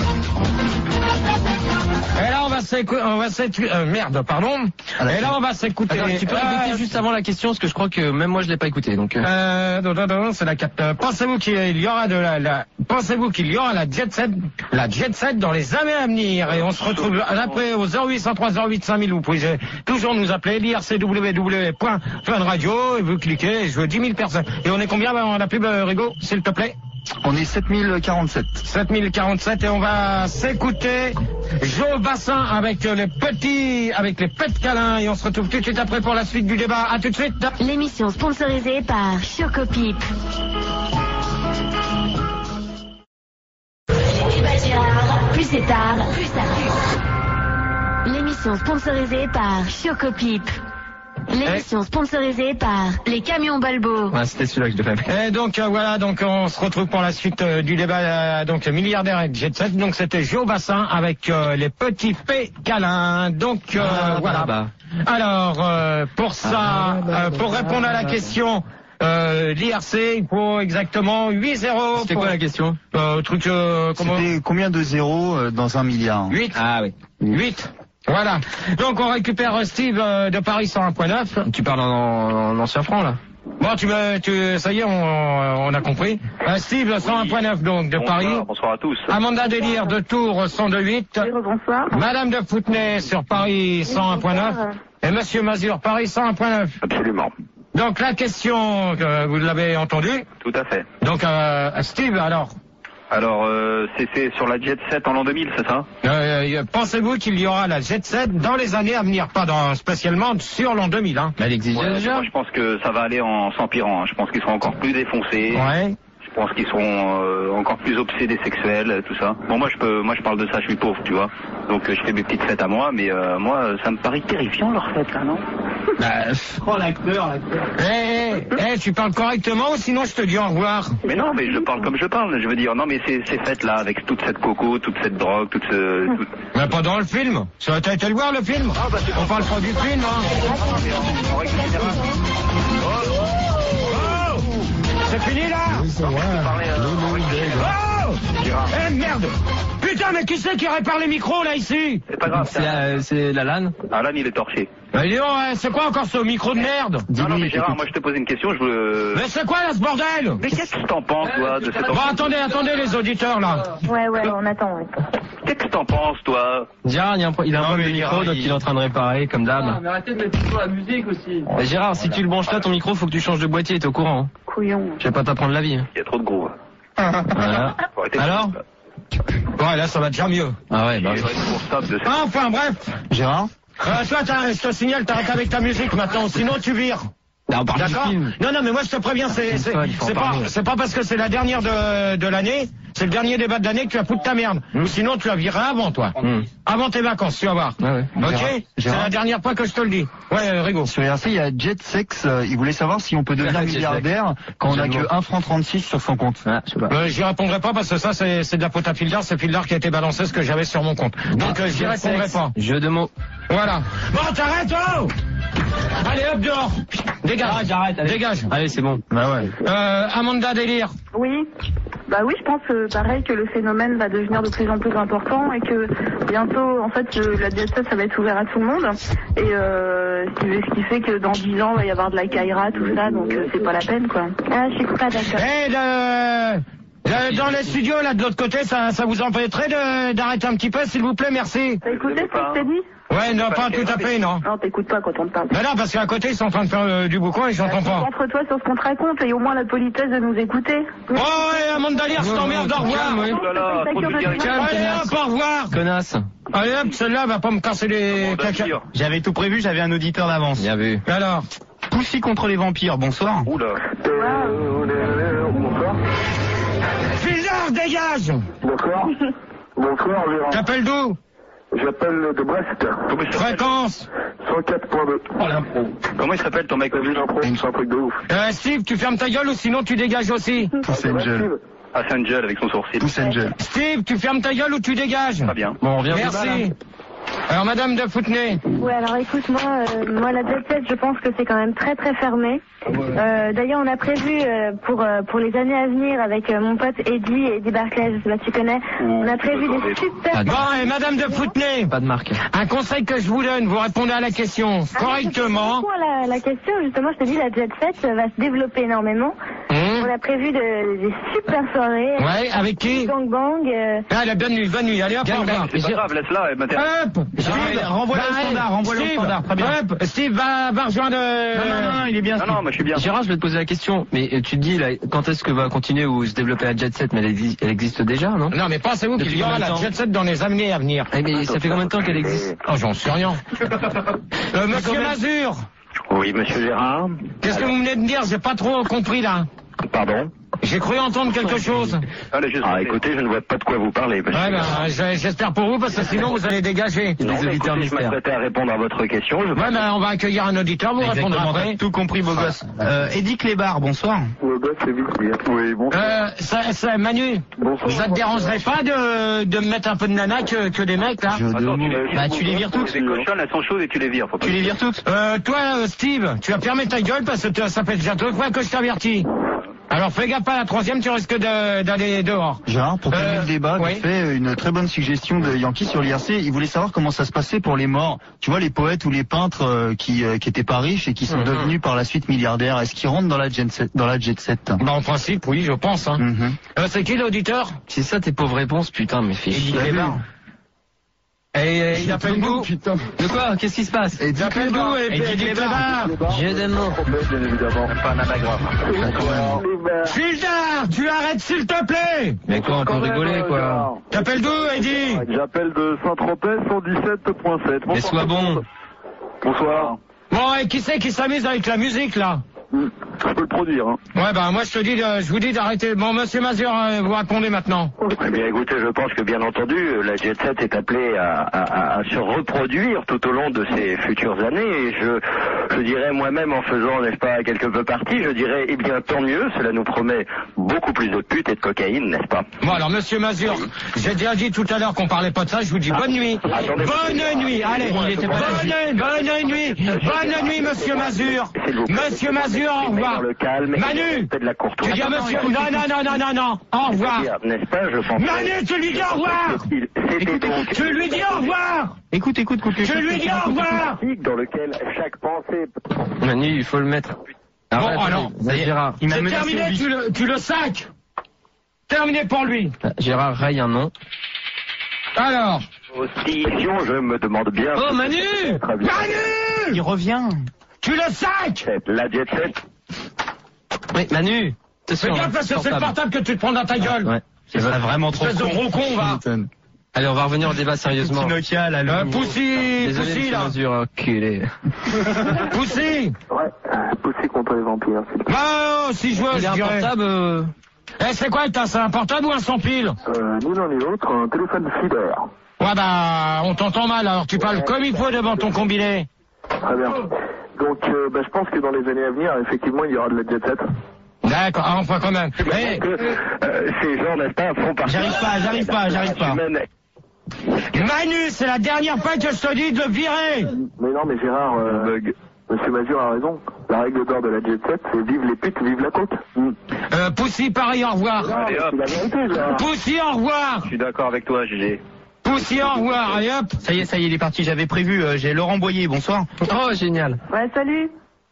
Et là, on va s'écouter... On va s'écouter... Euh, merde, pardon. Et là, on va s'écouter... Attends, tu peux répéter Euh, juste avant la question, parce que je crois que même moi je l'ai pas écouté. Donc. euh, Euh, non, non, non, c'est la quatre. Euh, pensez-vous qu'il y aura de la, la pensez-vous qu'il y aura la jet set, la jet set dans les années à venir? Et on se retrouve après au zéro huit cent trois zéro huit cinq mille. Vous pouvez toujours nous appeler, l'I R C W W point fun radio, et vous cliquez, et je veux dix mille personnes. Et on est combien dans la pub, euh, Rigo, s'il te plaît? On est sept mille quarante-sept. sept mille quarante-sept, et on va s'écouter Joe Bassin avec les petits, avec les pets câlins, et on se retrouve tout de suite après pour la suite du débat. À tout de suite. L'émission sponsorisée par Chocopip. Plus c'est tard, plus ça pue. L'émission sponsorisée par Chocopip. L'émission sponsorisée par les camions Balbo. Ouais, c'était celui-là que je devais faire. Et donc euh, voilà, donc on se retrouve pour la suite euh, du débat, euh, donc milliardaire et jet set. Donc c'était Joe Bassin avec euh, les petits P câlins. Donc euh, Ah, voilà. bah, Alors euh, pour ça, euh, pour répondre à la question. Euh, l'I R C, il faut exactement huit zéro. C'était pour- quoi la question? euh, truc euh, comment C'était combien de zéros euh, dans un milliard? huit. Ah oui. huit. Voilà. Donc on récupère Steve euh, de Paris cent un point neuf. Tu parles en, en ancien franc là? Bon, tu me, tu, ça y est, on, on a compris. Euh, Steve cent un point neuf donc de Bonsoir, Paris. bonsoir à tous. Amanda Délire de Tours cent deux virgule huit. Bonsoir. Madame de Foutenay sur Paris cent un point neuf. Et Monsieur Mazur Paris cent un point neuf. Absolument. Donc la question, euh, vous l'avez entendue. Tout à fait. Donc euh, Steve, alors, Alors, euh, c'est c'est sur la Jet sept en l'an deux mille, c'est ça? euh, pensez-vous qu'il y aura la jet set dans les années à venir, pas dans, spécialement sur l'an deux mille, hein? Elle existe Ouais, déjà. moi, je pense que ça va aller en s'empirant. hein. Je pense qu'ils seront encore plus défoncés. Ouais. Je pense qu'ils seront euh, encore plus obsédés sexuels, euh, tout ça. Bon, moi, je peux, moi, je parle de ça. Je suis pauvre, tu vois. Donc, euh, je fais mes petites fêtes à moi, mais euh, moi, ça me paraît terrifiant leur fête, là, non? Bah, Oh, l'acteur, l'acteur. Eh, eh, eh, tu parles correctement ou sinon je te dis au revoir. Mais non, mais je parle comme je parle. Je veux dire, non, mais ces, ces fêtes-là, avec toute cette coco, toute cette drogue, toute ce... Toute... Mais pas dans le film. Ça, t'as été le voir le film? Ah, bah, c'est On parle pas du film, hein. Non, mais en, en règle générale. Oh, c'est fini là? Parler, euh, en règle générale. Oh, eh merde. Putain, mais qui c'est qui répare les micros là ici? C'est pas grave. C'est la, c'est la LAN. Alan, il est torché. Bah dis donc, eh, c'est quoi encore ce micro de merde? Non, non, mais Gérard, moi, je te posais une question. Je veux... Mais c'est quoi là ce bordel? Mais qu'est-ce que t'en penses, toi, de cette... Bon, attendez, attendez les auditeurs là. Ouais, ouais, on attend. Ouais. Qu'est-ce que t'en penses, toi? Gérard, il, y a un, il a un Non, problème mais de micro, Gérard, donc il- il est en train de réparer, comme d'hab. Mais arrêtez de mettre toujours la musique aussi. Mais Gérard, si tu le branches là, ton micro, faut que tu changes de boîtier, t'es au courant. Hein. Couillon. Je vais pas t'apprendre la vie. hein. Il y a trop de groove. Voilà. Faut arrêter de- Alors Ouais, là ça va déjà mieux. Ah ouais, bah. Il faudrait qu'on stoppe de cette... Enfin bref. Gérard? Euh, toi, t'as- je te signale, t'arrêtes avec ta musique maintenant, sinon tu vires. Là, on parle du D'accord? film. Non, non, mais moi je te préviens, c'est c'est Il faut en c'est pas parler. c'est pas parce que c'est la dernière de de l'année, c'est le dernier débat de l'année que tu vas foutre ta merde. Ou sinon tu la vireras avant toi, Hmm. avant tes vacances, tu vas voir. Ouais, ouais. Ok? Gérard, C'est Gérard. la dernière fois que je te le dis. Ouais, euh, Rigo. Sur R C, il y a Jet Sex. euh, il voulait savoir si on peut devenir Jet Sex. milliardaire quand on a J'aime que bien. un franc trente-six sur son compte. Ah, je sais pas. Euh, j'y répondrai pas parce que ça c'est c'est de la faute à Fildar, c'est Fildar qui a été balancé ce que j'avais sur mon compte. Donc euh, j'y répondrai pas. Jeu de mots. Voilà. Bon, t'arrêtes, oh! Allez, hop, dehors! Dégage! Ah, j'arrête, allez. Dégage! Allez, c'est bon. Bah ouais. Euh, Amanda Délire. Oui. Bah oui, je pense euh, pareil que le phénomène va devenir de plus en plus important et que bientôt, en fait, euh, la jet set, ça va être ouvert à tout le monde. Et euh, ce, qui, ce qui fait que dans dix ans, il va y avoir de la Kaira, tout ça, donc euh, c'est pas la peine, quoi. Ah, je suis pas d'accord. Eh, le- le- dans les studios, là, de l'autre côté, ça, ça vous empêcherait de- d'arrêter un petit peu, s'il vous plaît, merci. T'as écouté ce que je t'ai dit? Ouais, non, pas tout à fait, non. Non, t'écoutes pas quand on te parle. Mais non, parce qu'à côté, ils sont en train de faire euh, du boucan et j'entends pas. Concentre-toi sur ce qu'on te raconte et au moins la politesse de nous écouter. Oh, ouais, Amanda Délire, je t'emmerde, au revoir. Calme, oui. Oh là là, trop de vulgarité. Allez, hop, au revoir. Connasse. Allez, hop, celle-là va pas me casser les Bon, caca. d'accord. J'avais tout prévu, j'avais un auditeur d'avance. Bien vu. Alors, Poussy contre les vampires, bonsoir. Oula. Bonsoir. Fildar, dégage! Bonsoir. Bonsoir, Gérard. T'appelles d'où? J'appelle de Brest. Fréquence cent quatre point deux. Oh l'impro. Comment il s'appelle ton mec? T'as vu l'impro? C'est un truc de ouf. Euh, Steve, tu fermes ta gueule ou sinon tu dégages aussi. Pousse Angel. Ah, c'est Angel avec son sourcil. Pousse Angel. Steve, tu fermes ta gueule ou tu dégages. Très bien. Bon, on revient. Merci. Alors, Madame de Foutenay. Ouais, alors écoute, moi, euh, moi la jet set, je pense que c'est quand même très très fermé. Euh, D'ailleurs, on a prévu euh, pour euh, pour les années à venir avec euh, mon pote Eddie, Eddie Barclay, je sais pas si tu connais, on a prévu des super... Bon, et Madame de Foutenay. Pas de marque. Un conseil que je vous donne, vous répondez à la question Ah, correctement. je la, la question, justement, je te dis, la jet set va se développer énormément. Mmh. On a prévu de, des super soirées. Ouais, avec qui? Bang bang. Euh... Ah, la bonne nuit, bonne nuit, allez hop, au revoir. C'est pas grave, laisse-la, elle m'intéresse. Hop, Steve, renvoie-le au va, standard, renvoie-le au Steve, standard, très bien. Hop, Steve va, va rejoindre... euh, Non, non, non, non, il est bien. Non, non, moi je suis bien. Gérard, je vais te poser la question. Mais euh, tu te dis, là, quand est-ce que va continuer ou se développer la jet set? Mais elle, exi- elle existe déjà, non? Non, mais pensez-vous qu'il Depuis y aura combien de la temps jet set dans les années à venir? Eh, mais ça fait combien de temps qu'elle existe? Oh, j'en sais rien. euh, Monsieur Mazur, Oui, monsieur Gérard. qu'est-ce que vous venez de me dire? J'ai pas trop compris, là. Pardon? J'ai cru entendre quelque chose. Ah, écoutez, je ne vois pas de quoi vous parlez, monsieur. Ouais, ben, j'ai- j'espère pour vous, parce que sinon vous allez dégager. Non, mais écoutez, je m'apprêtais à répondre à votre question. Je... Ouais, ben, on va accueillir un auditeur, vous répondrez Exactement, après. t'as tout compris, beau gosse. Euh, Eddie Clébar, bonsoir. Le boss, c'est vite bien. Oui, bon. Euh, ça, ça, Manu, Bonsoir. ça te dérangerait pas de, de me mettre un peu de nana que, que des mecs, là? Attends, tu les, Bah, tu les vires toutes. Les cochonnes, elles sont chaudes et tu les vires. Faut pas Tu les vires toutes? Euh, toi, euh, Steve, tu vas fermer ta gueule parce que tu- ça fait déjà deux fois que je t'avertis. Alors fais gaffe à la troisième, tu risques de- d'aller dehors. Gérard, pour terminer Euh, le débat, oui. il fait une très bonne suggestion de Yankee sur l'I R C. Il voulait savoir comment ça se passait pour les morts. Tu vois, les poètes ou les peintres euh, qui euh, qui étaient pas riches et qui sont Mhm. devenus par la suite milliardaires. Est-ce qu'ils rentrent dans la jet set, dans la jet set? Bah, en principe, oui, je pense. Hein. Mhm. Euh, c'est qui l'auditeur? C'est ça tes pauvres réponses, putain, mais fais chier. Et euh, il appelle d'où? De quoi? Qu'est-ce qui se passe? Il appelle d'où? Et Eddie dit Clébar. J'ai des mots. Bien évidemment. Pas un anagramme. Gildard, tu arrêtes s'il te plaît. Mais quoi, on peut rigoler, quoi. T'appelles d'où, Eddie? J'appelle de Saint-Tropez cent dix-sept point sept. Mais sois bon. Bonsoir. Bon, et qui c'est qui s'amuse avec la musique, là? Je peux le produire, hein. Ouais, bah moi je te dis, de- je vous dis d'arrêter. Bon, monsieur Mazur, euh, vous répondez maintenant. Eh bien, écoutez, je pense que bien entendu, la Jet Set est appelée à, à- à se reproduire tout au long de ces futures années. Et je, je dirais moi-même, en faisant, n'est-ce pas, quelque peu partie, je dirais, eh bien, tant mieux. Cela nous promet beaucoup plus de putes et de cocaïne, n'est-ce pas? Bon, alors monsieur Mazur, j'ai déjà dit tout à l'heure qu'on parlait pas de ça. Je vous dis bonne nuit. Attendez, Bonne nuit. Allez, il était pas bonne, bonne nuit. Bonne nuit, monsieur Mazur. S'il vous plaît. Monsieur Mazur, au revoir. Dans le calme et Manu, le respect de la tu courtoisie. dis à monsieur... Non, non, non, non, non, non. Au revoir. N'est-ce pas, je pense. Manu, tu lui dis au revoir. C'était donc Tu lui dis au revoir. Écoute, écoute, écoute. Tu lui dis au revoir. dans lequel chaque pensée. Manu, il faut le mettre. Bon, Arrête, alors, vas-y, Gérard. Il m'a c'est menacé au terminé, bic. tu le, tu le sacs. Terminé pour lui. Gérard raye un nom. Alors, Hostiliation, je me demande bien. Oh, Manu! Très bien. Manu, Il revient. tu le sacs. La Jet Set. Oui, Manu. Fais gaffe parce que c'est le portable que tu te prends dans ta gueule. Ouais. Ce serait vraiment trop Espèce de con. gros con, va. Allez, on va revenir au débat sérieusement. Petit Nokia, là, le Euh, nouveau. Poussi, Désolé, Poussi, monsieur là. Mazur, enculé. Poussi. Ouais, poussé contre les vampires. Bah, oh, si je veux, Il je a un dirais. portable, euh... Eh, c'est quoi, t'as, c'est un portable ou un sans pile? Euh, ni l'un ni l'autre, un téléphone filaire. Ouais, bah, on t'entend mal, alors tu parles comme il faut devant ton combiné. Très bien. Donc, euh, bah, je pense que dans les années à venir, effectivement, il y aura de la Jet Set. D'accord, ah, enfin quand même. Eh, Que euh, ces gens, n'est-ce pas, font partie. J'arrive pas, j'arrive pas, j'arrive pas. Humaine. Manu, c'est la dernière fois que je te dis de le virer. Mais non, mais Gérard, euh, Monsieur Mazur a raison. La règle d'or de la Jet Set, c'est vive les putes, vive la côte. Mm. Euh, Poussi, pareil, au revoir. Allez, hop. C'est la vérité, Gérard. Poussi, au revoir. Je suis d'accord avec toi, Gégé. Poussi, au revoir, allez hop. Ça y est, ça y est, il est parti. J'avais prévu. euh, J'ai Laurent Boyer. Bonsoir. Oh, génial. Ouais, salut.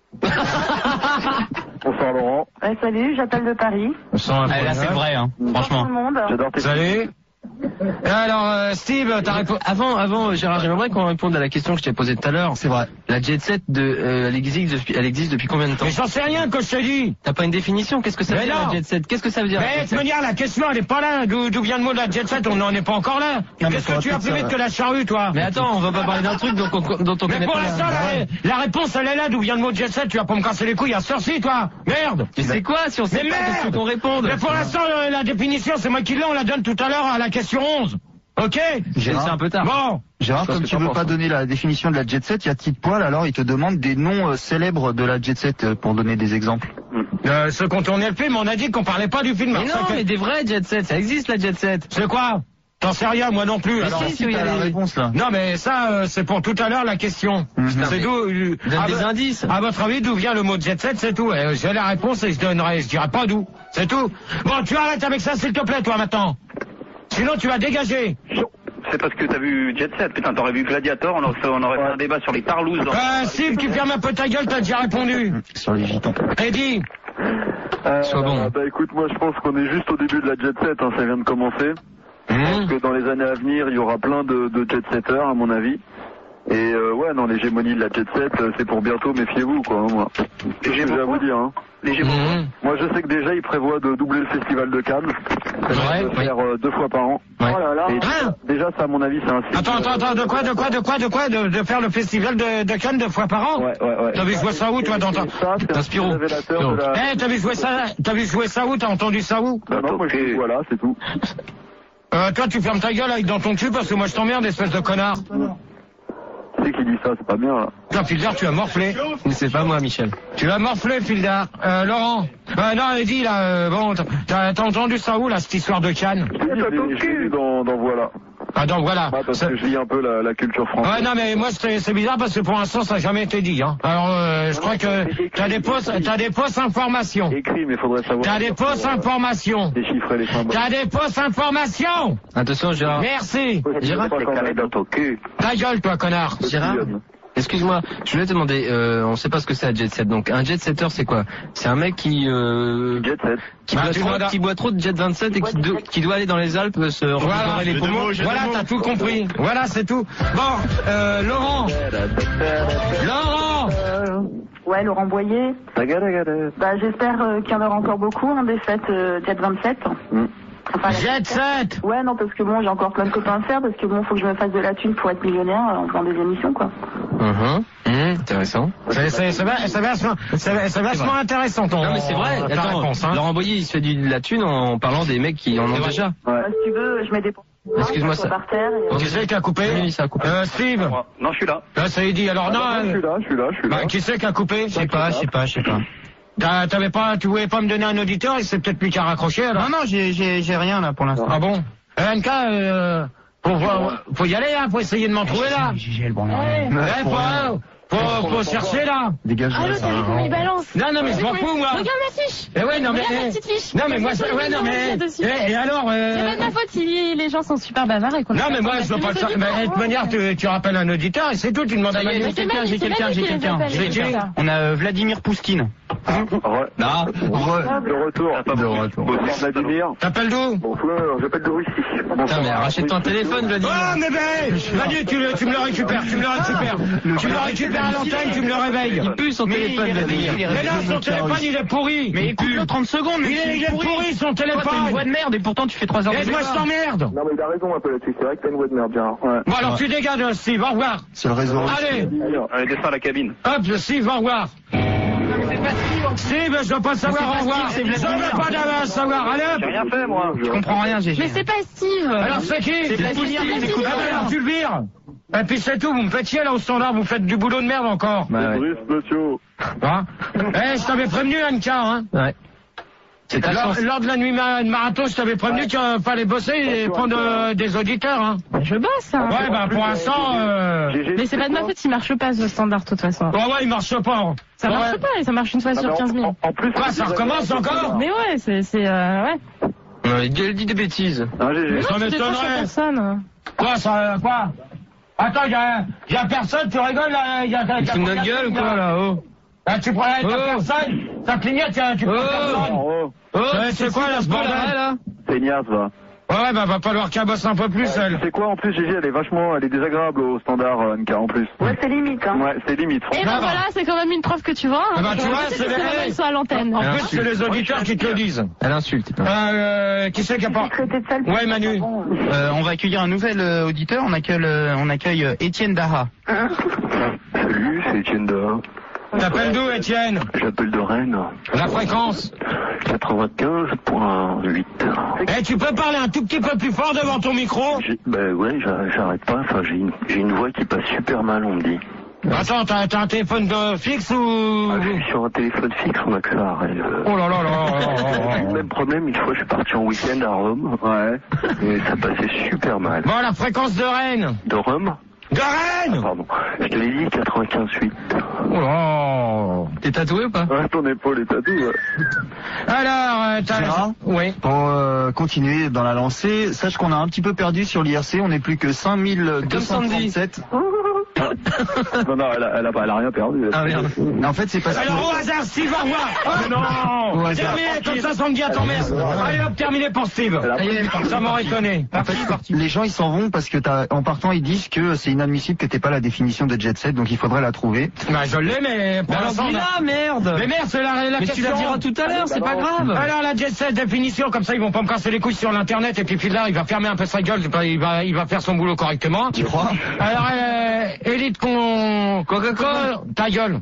Bonsoir Laurent. Ouais, salut, j'appelle de Paris. Ah, là, c'est vrai, hein. Bonsoir Franchement. tout le monde. J'adore tes Salut. Et alors, euh, Steve, t'as répondu. Avant, avant, euh, Gérard, j'aimerais qu'on réponde à la question que je t'ai posée tout à l'heure. C'est vrai. La Jet Set, de, euh, elle, existe depuis, elle existe depuis combien de temps? Mais j'en sais rien que je te dis. T'as pas une définition? Qu'est-ce que ça veut Mais dire non. la Jet Set? Qu'est-ce que ça veut dire? la Mais Jet de Set manière, la question, elle est pas là. D'où d'où vient le mot de la jet set? On n'en est pas encore là. mais Qu'est-ce que faudra tu as peut-être plus vite ça- que la charrue, toi? Mais attends, on va pas parler d'un truc dont on, dont on Mais connaît pour pas. l'instant, la, la réponse, elle est là. D'où vient le mot jet set? Tu vas pas me casser les couilles à sorci, toi. Merde. Mais c'est quoi si on sait Mais pas? merde. Qu'est-ce qu'on réponde? Mais pour l'instant, euh, la définition, c'est moi qui l'ai. On la donne tout à l'heure à la question onze. Ok? C'est un peu tard. Bon. Gérard, comme tu veux pas donner la définition de la jet set, il y a Tite Poil, alors il te demande des noms euh, célèbres de la jet set euh, pour donner des exemples. Euh, ceux qui ont tourné le film, on a dit qu'on parlait pas du film. Mais non, mais des vrais jet set, ça existe la jet set. C'est quoi? T'en sais rien, moi non plus. Mais Alors, si, si, t'as la réponse là. Non, mais ça, euh, c'est pour tout à l'heure la question. Mm-hmm. C'est d'où euh, Donne à des vo- indices. À votre avis, d'où vient le mot jet set, c'est tout. Euh, J'ai la réponse et je donnerai, je dirai pas d'où. C'est tout. Bon, tu arrêtes avec ça, s'il te plaît, toi, maintenant. Sinon, tu vas dégager. C'est parce que t'as vu Jet Set, putain, t'aurais vu Gladiator, on aurait fait, on aurait fait un débat sur les parlouses. Dans... Euh, Steve, tu fermes un peu ta gueule, t'as déjà répondu. Sur les gitans. Eddie. Euh, Sois bon. Bah écoute, moi je pense qu'on est juste au début de la jet set, hein, ça vient de commencer. Je pense que dans les années à venir, il y aura plein de, de jet setters, à mon avis. Et euh, ouais, non, l'hégémonie de la jet set, euh, c'est pour bientôt, méfiez-vous, quoi. Hein, moi. C'est ce que j'ai à vous dire. Hein. Mmh. Moi, je sais que déjà, ils prévoient de doubler le festival de Cannes. Ouais, de oui. faire euh, deux fois par an. Ouais. Oh là là. Et Hein déjà, ça, à mon avis, c'est un signe. Attends, attends, attends, de quoi, de quoi, de quoi, de quoi, de, de faire le festival de, de Cannes deux fois par an? Ouais, ouais, ouais. T'as vu jouer ça où, toi, dans ta... Et ça, c'est un Spirou. signe révélateur de la... Eh, t'as vu jouer ça, t'as vu jouer ça où, t'as entendu ça où? Bah non, moi, je dis, voilà, c'est tout. Euh, toi, tu fermes ta gueule avec dans ton cul parce que moi je t'emmerde, espèce de connard. Qui c'est qui dit ça? C'est pas bien, là. Non, Fildar, tu as morflé. C'est pas moi, Michel. Tu as morflé, Fildar. Euh, Laurent. Euh, non, Eddie, là, euh, bon, t'as, t'as entendu ça où, là, cette histoire de Cannes? Je l'ai- je l'ai je l'ai lu dans, dans Voilà. Ah, donc voilà. Ah, parce Ça- que je lis un peu la, la culture française. Ouais, non, mais moi, c'est, c'est bizarre parce que pour l'instant, ça n'a jamais été dit, hein. Alors, euh, je crois que t'as des fausses, t'as des fausses informations. Écrit, mais faudrait savoir. T'as des fausses informations. Déchiffrer les symboles. T'as des fausses informations. Attention, Gérard. Merci. Gérard, C'est carré dans ton cul. Ta gueule, toi, connard. Gérard, excuse-moi, je voulais te demander, euh, on sait pas ce que c'est un jet set. Donc un jet setter, c'est quoi? C'est un mec qui euh, Jet set. qui, Bah, boit tu trop, demandes à- qui boit trop de jet vingt-sept et qui, do- qui doit aller dans les Alpes se Voilà, revigorer les poumons. voilà, t'as tout compris. Voilà, c'est tout. Bon, euh, Laurent. Laurent. Euh, ouais, Laurent Boyer. Bah, j'espère euh, qu'il y en aura encore beaucoup, hein, des fêtes euh, Jet vingt-sept. Mm. Enfin, Jet set. Ouais, non, parce que bon, j'ai encore plein de copains à faire, parce que bon, faut que je me fasse de la thune pour être millionnaire euh, en faisant des émissions, quoi. Mhm. Mhm, intéressant. C'est, c'est, c'est, va- c'est vachement, c'est, c'est vachement intéressant ton. Non mais c'est vrai. ta Attends, réponse, hein. Laurent Boyer, il se fait du, de la thune en parlant des mecs qui en ont déjà. Bah, si tu veux, je mets des Excuse-moi, ça- par terre. Et... Qui c'est qui a coupé? Oui, ça a coupé. Euh, Steve. Non, je suis là. Là, ça y dit. Alors non. Ah, non, je suis là, je suis là, je suis là. Bah, qui c'est qui a coupé? Je sais pas, je sais pas, je sais pas. T'as- T'avais pas, tu voulais pas me donner un auditeur et c'est peut-être lui qui a raccroché alors. Non, non, j'ai, j'ai, j'ai rien là pour l'instant. Ah bon? Euh, N K, euh, faut voir, faut y aller là, faut essayer de m'en trouver là. J'ai, j'ai le bon. Ouais, faut, faut, faut chercher là. Dégage. Allô, t'as vu comment il balance? Non, non, mais je m'en fous moi. Regarde ma fiche. Eh ouais, non mais. Regarde la petite fiche. Non mais moi, Il y a je- ouais, non mais. dessus. Eh, et alors, euh... C'est pas de ma faute si les gens sont super bavards et qu'on a Non pas mais moi je veux pas le savoir. Mais de toute manière, tu, tu rappelles un auditeur et c'est tout, tu demandes à Manu. J'ai quelqu'un, j'ai quelqu'un, j'ai quelqu'un. J'ai qui? On a euh, Vladimir Pouskine. Re- Non. De retour. De retour. Vladimir. T'appelles d'où? Bonsoir, j'appelle de Russie. Putain, mais rachète ton téléphone, Vladimir. Oh mais ben, Manu, tu, le, tu me le récupères, tu me le récupères. Tu me le récupères à l'antenne, tu me le réveilles. Il pue son téléphone, Vladimir. Mais non, son téléphone il est pourri. Mais écoute-le trente secondes. Il est, il est pourri son Toi, t'as une téléphone. voix de merde et pourtant tu fais trois heures de Laisse-moi, je débat. t'emmerde. Non, mais il a raison un peu là-dessus. C'est vrai que t'as une voix de merde, Gérard. Ouais. Bon alors tu dégages Steve, au revoir. C'est le réseau. Allez, Allez, descends à la cabine. hop, Steve, au revoir. Steve, je veux pas savoir, au revoir. Je veux pas d'avoir savoir, allez J'ai hop. rien fait, moi. Je comprends rien, G G. Mais c'est pas Steve. Alors c'est qui? C'est Vladimir, Ah c'est écoute- ben alors tu le vires. Et puis c'est tout, vous me faites chier là au standard, vous faites du boulot de merde encore. Bah, ouais. Brice, monsieur. Hein? Eh, je t'avais prévenu, Anka, hein. Ouais. C'est ta Lors, chance. lors de la nuit ma- de marathon, je t'avais prévenu qu'il fallait bosser et prendre euh, des auditeurs, hein. Je bosse, hein. Ouais, bah pour l'instant, euh... Mais c'est pas de ma faute s'il marche pas ce standard de toute façon. Ouais, ouais, il marche pas. Ça Ouais. marche pas et ça marche une fois sur quinze mille. En plus, Quoi, ça recommence encore? Mais ouais, c'est, c'est, euh, ouais. Ouais, il dit des bêtises. Ah, G G. Mais Ça non, tu décroches m'étonnerait. à personne. Quoi, ça, quoi? Attends, y'a, y'a personne, tu rigoles là, y'a, y'a, Tu te fous de notre gueule ou quoi, là, oh? Là, tu prends, t'as Oh. personne, ça clignote, y'a, tu prends Oh. personne. Oh, Oh, Ouais, c'est quoi, là, ce bordel, là? c'est Nias, va. Ouais, bah, va falloir qu'elle bosse un peu plus, elle. C'est quoi en plus, G G, elle est vachement, elle est désagréable au standard, euh, N K, en plus. Ouais, c'est limite, hein. Ouais, c'est limite. Et Ah ben bah. voilà, c'est quand même une preuve que tu vois. Hein. Ah bah, tu vois, C'est c'est que vrai. ils sont à l'antenne. En Elle plus, insulte. c'est les auditeurs qui te le disent. Elle insulte. Euh, qui c'est qui a pas... Traité de sale. Ouais, Manu. Euh, on va accueillir un nouvel euh, auditeur. On accueille, euh, on accueille euh, Étienne Daha. Salut, c'est Etienne Daha. T'appelles d'où, Étienne? J'appelle de Rennes. La fréquence? quatre-vingt-quinze point huit. Eh, tu peux parler un tout petit peu plus fort devant ton micro? Ben ouais, j'arrête pas. Enfin, j'ai une, j'ai une voix qui passe super mal, on me dit. Attends, t'as, t'as un téléphone de fixe ou... Ah, je suis sur un téléphone fixe, on a que ça. Euh... Oh là là là là là. Le même problème, une fois je suis parti en week-end à Rome. Ouais. Et ça passait super mal. Bon, la fréquence de Rennes. De Rome? De Rennes. Ah, pardon. Je te l'ai dit, quatre-vingt-quinze point huit. Oh là. T'es tatoué ou pas? Ouais, ton épaule est tatouée. Ouais. Alors, euh, t'as... Gérard, oui. Pour euh, continuer dans la lancée, sache qu'on a un petit peu perdu sur l'I R C, on n'est plus que cinq mille deux cent trente-sept. Non, non, elle a, elle, a, elle a rien perdu. Ah merde. En fait, c'est parce que... Alors, au hasard, Steve, au revoir. Oh, non. Terminé, comme ça, ça me dit à ton mère. Allez hop, terminé pour Steve. Ça m'aurait étonné. En fait, les gens, ils s'en vont parce que t'as, en partant, ils disent que c'est inadmissible que t'aies pas la définition de jet set, donc il faudrait la trouver. Bah, je l'ai, mais pour l'instant... là, merde. Mais merde, c'est la, la mais question. tu la diras tout à l'heure, c'est pas grave. Alors, la jet set définition, comme ça, ils vont pas me casser les couilles sur l'internet, et puis Fiddler, il va fermer un peu sa gueule, il va, il va faire son boulot correctement. Tu crois? Alors, euh, élite con... Coca-Cola, ta gueule.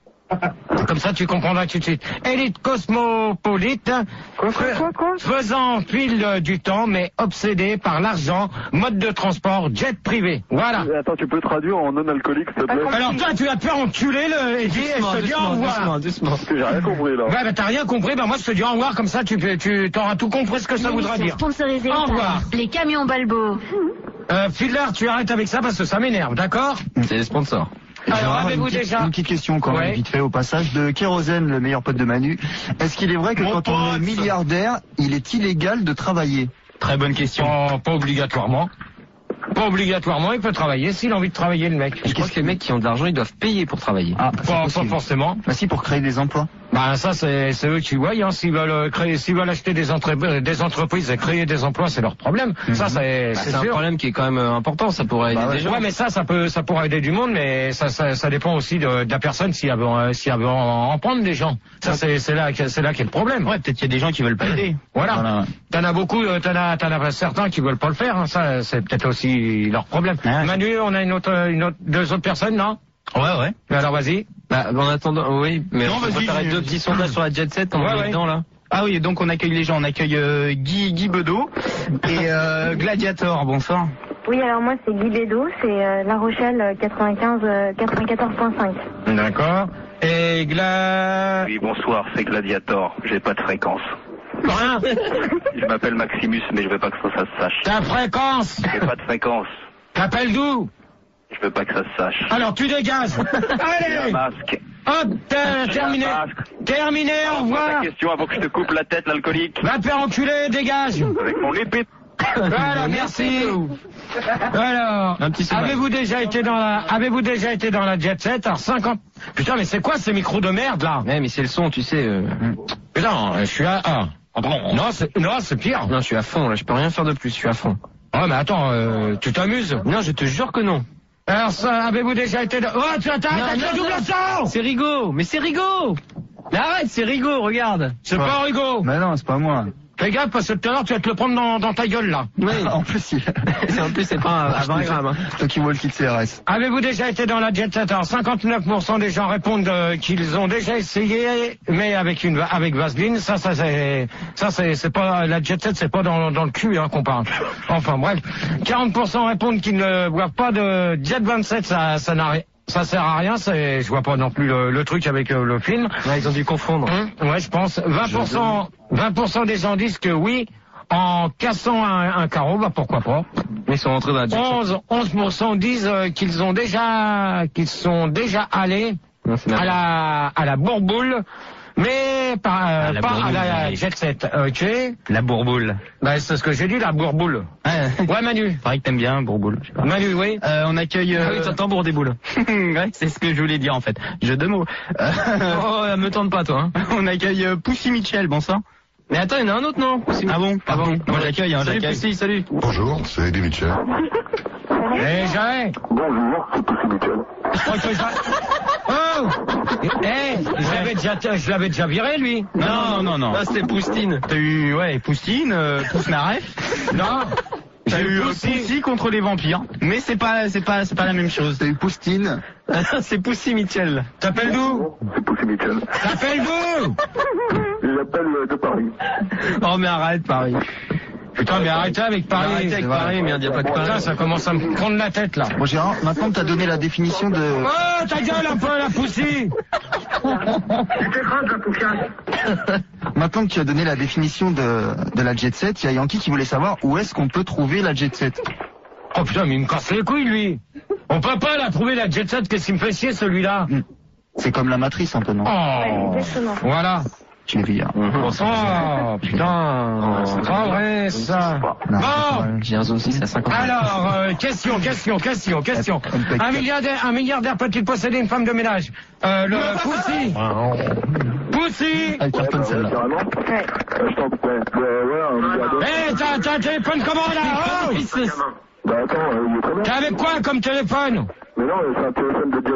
Comme ça, tu comprendras tout de suite. Élite cosmopolite, quoi, quoi, quoi faisant fil du temps, mais obsédé par l'argent, mode de transport, jet privé. Voilà. Attends, tu peux traduire en non alcoolique, s'il te plaît? Alors toi, tu vas te faire enculer le et, et je te dis au revoir. Doucement, doucement. Parce que j'ai rien compris là. Ouais, bah t'as rien compris, bah moi je te dis au revoir, comme ça tu tu t'auras tout compris ce que ça voudra dire. Sponsorisé au revoir. par les camions Balbo. Euh, Fiddler, tu arrêtes avec ça parce que ça m'énerve, d'accord? C'est les sponsors. Alors, une, avez-vous petite, déjà... une petite question quand ouais. même, vite fait au passage, de Kérosène, le meilleur pote de Manu. Est-ce qu'il est vrai que Mon quand pote. on est milliardaire, il est illégal de travailler? Très bonne question. Oh, pas obligatoirement. Pas obligatoirement, il peut travailler s'il a envie de travailler, le mec. Je crois que les mecs qui ont de l'argent, ils doivent payer pour travailler. Ah, pas, pas forcément. Bah si, pour créer des emplois. Bah ça c'est c'est eux qui voient, hein. S'ils veulent créer, s'ils veulent acheter des, entre... des entreprises et créer des emplois, c'est leur problème. Mm-hmm. Ça c'est bah, c'est un sûr. problème qui est quand même euh, important. Ça pourrait aider bah, ouais. des gens. Ouais, mais ça ça peut ça pourrait aider du monde, mais ça ça, ça dépend aussi de, de la personne si elle veut euh, si elle veut en, en prendre des gens. Ça c'est c'est là c'est là qu'est le problème. Ouais, peut-être qu'il y a des gens qui veulent pas aider. Voilà. voilà. T'en as beaucoup, euh, t'en as t'en as certains qui veulent pas le faire. Hein. Ça c'est peut-être aussi leur problème. Ah, Manu, on a une autre une autre deux autres personnes, non? Ouais, ouais. Mais alors vas-y. Bah, en attendant, oui, mais non, on va préparer deux petits sondages sur la jet set, on ouais, est ouais. dedans là. Ah oui, donc on accueille les gens, on accueille euh, Guy, Guy Bedeau et euh, Gladiator, bonsoir. Oui, alors moi c'est Guy Bédot, c'est euh, La Rochelle quatre-vingt-quinze, euh, quatre-vingt-quatorze point cinq. D'accord. Et Gla... Oui, bonsoir, c'est Gladiator, j'ai pas de fréquence. Hein? Je m'appelle Maximus, mais je veux pas que ça, ça se sache. Ta fréquence? J'ai pas de fréquence. T'appelles d'où? Je veux pas que ça se sache. Alors tu dégages. J'ai un Allez. masque. Hop, t'as terminé. Terminé, au revoir. Ta question avant que je te coupe la tête, l'alcoolique. Va te faire enculer, dégage. Avec mon épée. Voilà, merci. Alors, avez-vous déjà été dans la, avez-vous déjà été dans la jet set? Alors cinquante. Putain, mais c'est quoi ces micros de merde là? Ouais, mais c'est le son, tu sais. Euh... Putain, je suis à un. Non, c'est, non, c'est pire. Non, je suis à fond là, je peux rien faire de plus, je suis à fond. Oh, mais attends, euh, tu t'amuses? Non, je te jure que non. Alors ça, avez-vous déjà été dans... Oh, tu attends, t'as le double sang! C'est Rigaud, mais c'est Rigaud! Mais arrête, c'est Rigaud, regarde! C'est pas Rigaud! Mais non, c'est pas moi. Fais gaffe, parce que tout à l'heure, tu vas te le prendre dans, dans ta gueule, là. Oui. En plus, il... en plus, c'est pas à vingt grammes. Hein. Toi qui vois le kit C R S. Avez-vous déjà été dans la jet set? Alors, cinquante-neuf pour cent des gens répondent euh, qu'ils ont déjà essayé, mais avec une, avec Vaseline. Ça, ça, c'est, ça, c'est, c'est pas, la jet set, c'est pas dans, dans le cul, hein, qu'on parle. Enfin, bref. quarante pour cent répondent qu'ils ne boivent pas de jet vingt-sept, ça, ça n'a rien. Ça sert à rien, c'est, je vois pas non plus le, le truc avec euh, le film. Ouais, ils ont dû confondre. Mmh, ouais, je pense. vingt pour cent, vingt pour cent des gens disent que oui, en cassant un, un carreau, bah pourquoi pas. Ils sont rentrés dans la jet set. onze, onze pour cent disent euh, qu'ils ont déjà, qu'ils sont déjà allés non, à la, à la bourboule. Mais pas, euh, ah, pas à la jet set, ok? La bourboule. Bah, c'est ce que j'ai dit, la bourboule. Ouais, ouais Manu. Pareil que t'aimes bien, bourboule. Manu, oui. Euh, on accueille... Euh... Ah oui, t'entends bourdéboule. Ouais, c'est ce que je voulais dire en fait. Jeu de mots. Euh... oh, me tente pas toi. Hein. On accueille euh, Poussy Mitchell, bonsoir. Mais attends, il y en a un autre, non? Poussy... Ah bon? Ah bon? Moi j'accueille, hein, salut, j'accueille. Poussy, salut. Bonjour, c'est Eddie Mitchell. Eh, j'arrête. Bonjour, c'est Poussy Mitchell. Oh! Eh, je l'avais déjà, je l'avais déjà viré, lui. Non, non, non. Là, c'était Poustine. T'as eu, ouais, Poustine, euh, Pousse-Naref. Non. T'as eu Poussy. Poussy contre les vampires, mais c'est pas, c'est pas, c'est pas la même chose. T'as eu Poustine. C'est Poussy Mitchell. T'appelles d'où? C'est Poussy Mitchell. T'appelles d'où? J'appelle euh, de Paris. Oh mais arrête Paris. Putain, mais arrêtez avec Paris. Arrêtez avec Paris, merde, y a pas que Paris. Putain, ça commence à me prendre la tête, là. Bon Gérard, maintenant que t'as donné la définition de... Oh, ta gueule un peu, la Poussy. Maintenant que tu as donné la définition de, de la Jet Set, il y a Yankee qui voulait savoir où est-ce qu'on peut trouver la Jet Set. Oh putain, mais il me casse les couilles, lui. On peut pas la trouver, la Jet Set, qu'est-ce qu'il me fait chier, celui-là? C'est comme la matrice un peu, non? Oh, voilà. Tu l'as vu hier. Oh, putain, c'est pas vrai, ça. Bon. J'ai un zone six à cinquante. Alors, euh, question, question, question, question. Un milliardaire, un milliardaire peut-il posséder une femme de ménage? Euh, le Poussy. Poussy. Elle cartonne celle-là. Carrément? Ouais. Euh, je t'en prie. Ouais, ouais, un milliardaire. Eh, t'as, t'as un téléphone comment, là? Oh. Bah attends, euh, il est très bien. T'es avec quoi comme téléphone? Mais non, euh, c'est un téléphone de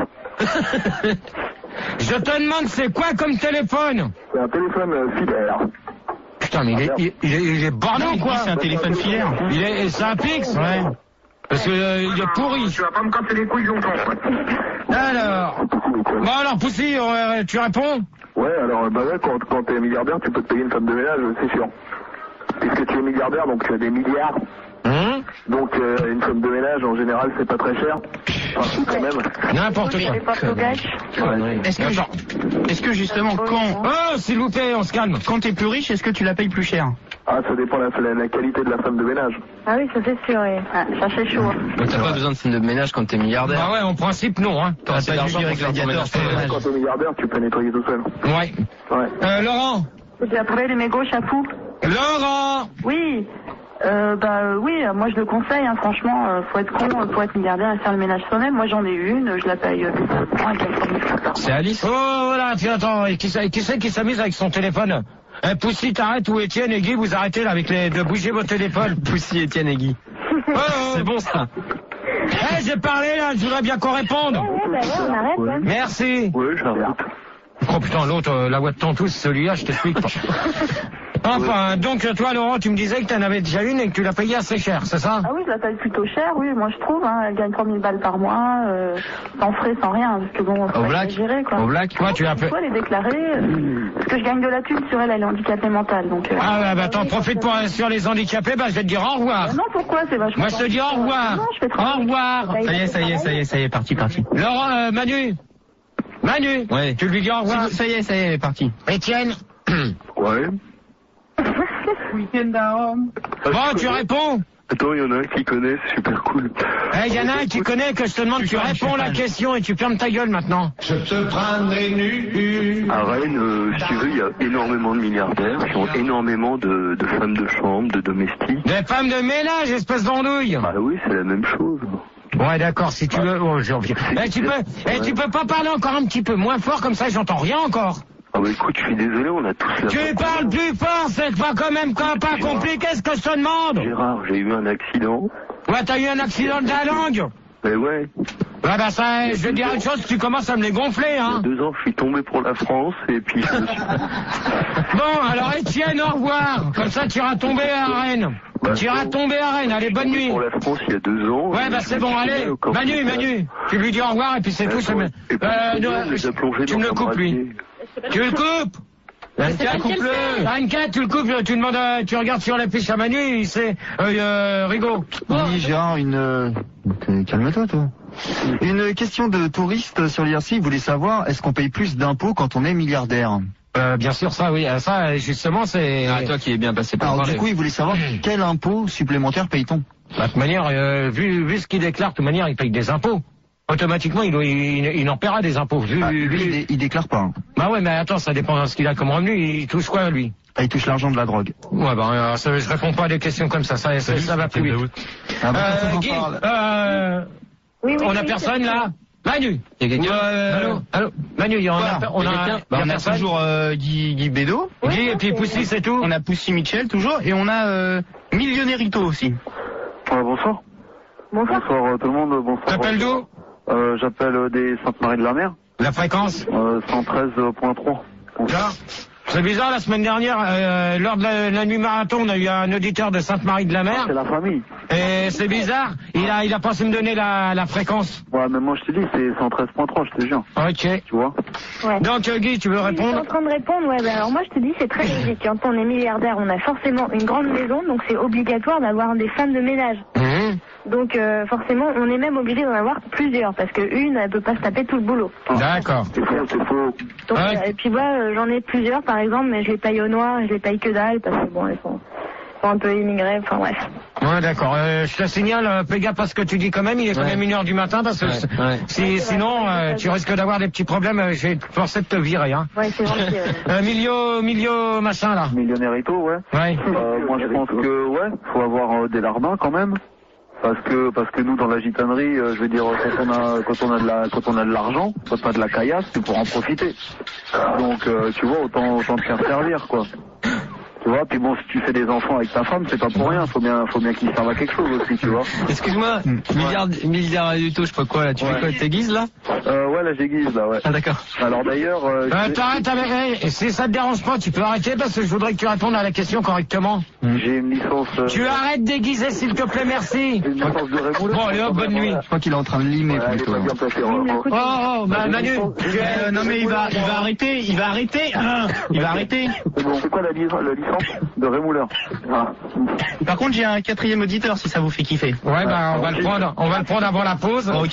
Jet Set. Je te demande, c'est quoi comme téléphone? C'est un téléphone euh, filaire. Putain, mais il est, il, il est, il est borné ou quoi? C'est un téléphone filaire. Il est, c'est un fixe? Ouais. Parce que, euh, il est pourri. Tu vas pas me casser les couilles longtemps, quoi. Alors. Bon, alors, Poussy, euh, tu réponds? Ouais, alors, bah ouais, quand, quand t'es milliardaire, tu peux te payer une femme de ménage, c'est sûr. Puisque tu es milliardaire, donc tu as des milliards. Hum? Donc, euh, une femme de ménage, en général, c'est pas très cher. Enfin, si, quand même. N'importe Oui, quoi. les portes au gage. Ouais. Est-ce que, genre, est-ce que justement quand, Oh, s'il vous plaît, on se calme. quand t'es plus riche, est-ce que tu la payes plus cher? Ah, ça dépend de la, la, la qualité de la femme de ménage. Ah oui, ça c'est sûr, oui. Ah, ça c'est chaud. Donc t'as pas besoin de femme de ménage quand t'es milliardaire. Bah ouais, en principe, non, hein. T'auras assez d'argent pour faire ton ménage. Quand t'es milliardaire, tu peux nettoyer tout seul. Ouais. Ouais. Euh, Laurent. J'ai appelé les mégots chapou. Laurent. Oui. Euh, bah euh, oui, euh, moi je le conseille, hein, franchement, euh, faut être con, euh, faut être milliardaire et faire le ménage soi-même. Moi j'en ai une, je la paye euh, C'est Alice. Oh, voilà, tiens, attends, et qui, c'est- qui c'est qui s'amuse avec son téléphone? Eh, Poussy, t'arrêtes, ou Étienne et Guy, vous arrêtez là avec les, de bouger votre téléphone. Poussy, Étienne et Guy. Oh, oh. C'est bon ça. Eh, j'ai parlé là, je voudrais bien qu'on réponde. Ouais, bah ouais, on arrête, hein. Merci. Ouais, j'arrête. Oh putain, l'autre, euh, la voix de Tantous, celui-là, je t'explique pas. Enfin, donc toi, Laurent, tu me disais que t'en avais déjà une et que tu l'as payée assez cher, c'est ça? Ah oui, je la paye plutôt cher, oui, moi je trouve, hein, elle gagne trois mille balles par mois, euh, sans frais, sans rien, parce que bon, faut Au pas black exagérer, quoi. Au black Toi, tu as fait. Soit elle est déclarée, euh, parce que je gagne de la thune sur elle, elle est handicapée mentale, donc... Euh, Ah ouais, bah t'en profites pour euh, sur les handicapés, bah je vais te dire au revoir. Euh, non, pourquoi, c'est vachement... Moi je te dis au revoir. Non, je fais très Au revoir. Ça y est, ça y est, ça y est, ça y est, parti, parti. Laurent, euh, Manu. Manu. Ouais. Tu lui dis au revoir. Ça y est, ça y est, elle est partie. Étienne. Ouais. Week-end à Rome. Bon, tu réponds. Attends, il y en a un qui connaît, c'est super cool. Eh, il y en a un qui connaît que je te demande, tu réponds la question et tu fermes ta gueule maintenant. Je te prendrai nu. À Rennes, euh, si tu veux, il y a énormément de milliardaires qui ont énormément de, de femmes de chambre, de domestiques. Des femmes de ménage, espèce d'andouille. Ah oui, c'est la même chose. Ouais, d'accord, si tu veux. Oh, j'ai envie. Eh, tu peux, eh, tu peux pas parler encore un petit peu moins fort comme ça, j'entends rien encore. Ah bah écoute, je suis désolé, on a tous la... Tu parles plus fort, c'est pas quand même quand pas compliqué ce que je te demande. Gérard, j'ai eu un accident. Ouais, t'as eu un accident de la langue. Mais ouais, Ouais, bah ça, je vais te dire une chose, tu commences à me les gonfler, il y a hein. deux ans, je suis tombé pour la France et puis je me suis... Bon, alors Étienne, au revoir. Comme ça, tu iras tomber à Rennes. Bah, Tu iras non. tomber à Rennes, allez, bonne nuit. Pour la France il y a deux ans. Ouais, bah je c'est me bon, suis allez. tombé au camp Manu, militaire. Manu, tu lui dis au revoir et puis c'est tout. ça me- Et puis, Euh, on non, les a plongés tu dans me le un coupes, lui. brasier. Tu le coupes. Anka, coupe-le. Anka, tu le coupes, tu demandes, euh, tu regardes sur la fiche à Manu, il sait, euh, euh, Rigaud. Oui, Gérard, une... euh, Calme-toi, toi. Une question de touriste sur l'I R C, il voulait savoir, est-ce qu'on paye plus d'impôts quand on est milliardaire? Euh, bien sûr, ça, oui, euh, ça, justement, c'est... Ah, toi qui es bien passé par Alors parler. du coup, il voulait savoir quel impôt supplémentaire paye-t-on? Bah, de toute manière, euh, vu, vu ce qu'il déclare, de toute manière, il paye des impôts. Automatiquement, il, doit- il, il en paiera des impôts. Vu, Ah, vu- lui, il, dé- il déclare pas. Hein. Bah ouais, mais attends, ça dépend de ce qu'il a comme revenu. Il touche quoi, lui? Ah, il touche l'argent de la drogue. Ouais, bah, euh, ça, je réponds pas à des questions comme ça. Ça, ça, ça va plus vite. Ah, bah, Euh, on en Guy, parle. euh, Oui, oui, on a oui, personne, là? Manu! Il y a quelqu'un Euh, Allô allô? Manu, il y en a, Voilà. on Il y a a, quelqu'un il y a on a personne? toujours euh, Guy, Guy Bédo, Guy, et puis Poussy, c'est tout? on a Poussy Mitchell toujours, et on a euh, Millionnairito aussi. Ouais, bonsoir. Bonsoir. Bonsoir euh, tout le monde, bonsoir. T'appelles d'où? euh, J'appelle euh, des Sainte-Marie de la Mer, La fréquence? euh, cent treize point trois. Là? C'est bizarre, la semaine dernière, euh, lors de la, la nuit marathon, on a eu un auditeur de Sainte-Marie-de-la-Mer. C'est la famille. Et c'est bizarre, il a, il a pensé me donner la, la fréquence. Ouais, mais moi je te dis, c'est cent treize point trois, je te jure. Ok. Tu vois? Ouais. Donc euh, Guy, tu veux Je répondre? suis en train de répondre, ouais, bah, alors moi je te dis, c'est très logique. Quand on est milliardaire, on a forcément une grande maison, donc c'est obligatoire d'avoir des femmes de ménage. Mmh. Donc euh, forcément, on est même obligé d'en avoir plusieurs, parce que une, elle peut pas se taper tout le boulot. D'accord. C'est faux, c'est faux. Donc, Ouais. euh, et puis moi, euh, j'en ai plusieurs, par exemple, mais je les paye au noir, je les paye que dalle, parce que bon, elles sont, sont un peu immigrées, enfin bref. Ouais, d'accord. Euh, je te signale, euh, fais gaffe à ce que tu dis quand même, il est quand Ouais. même une heure du matin, parce que Ouais, c- ouais. si, Ouais, c'est sinon, vrai, euh, c'est tu vrai. risques d'avoir des petits problèmes, euh, je vais te forcer de te virer, hein. Ouais, c'est gentil. ouais. Euh, Milio, Milio, machin, là. Millionnairito, ouais. Ouais. Euh, moi je pense que, ouais, faut avoir euh, des larbins quand même. Parce que parce que nous dans la gitanerie, euh, je veux dire quand on a quand on a de la quand on a de l'argent, quand on a de la caillasse, c'est pour en profiter. Donc euh, tu vois autant autant te faire servir quoi. Tu vois, puis bon si tu fais des enfants avec ta femme, c'est pas pour rien, faut bien faut bien qu'ils servent à quelque chose aussi, tu vois. Excuse-moi, milliard, milliard du tout, je sais pas quoi, là, tu Ouais. fais quoi, t'aiguises, là? Euh, ouais là j'aiguise là ouais. Ah, d'accord. Alors d'ailleurs euh, Euh, j'ai- t'arrêtes avec, hey, si ça te dérange pas, tu peux arrêter parce que je voudrais que tu répondes à la question correctement. j'ai une licence euh, Tu arrêtes d'aiguiser, s'il te plaît, merci. j'ai une licence de rémouleur. Bon, allez hop, bonne nuit. Je crois qu'il est en train de limer Ouais, elle est plutôt. pas bien placée, hein. Oh, oh, bah, Manu. Euh, non mais il va, il va arrêter, il va arrêter, hein, il va arrêter. C'est bon, c'est quoi la, licence la licence de rémouleur? Ah. Par contre, j'ai un quatrième auditeur si ça vous fait kiffer. Ouais, bah, on va le prendre, on va le prendre avant la pause. Ok.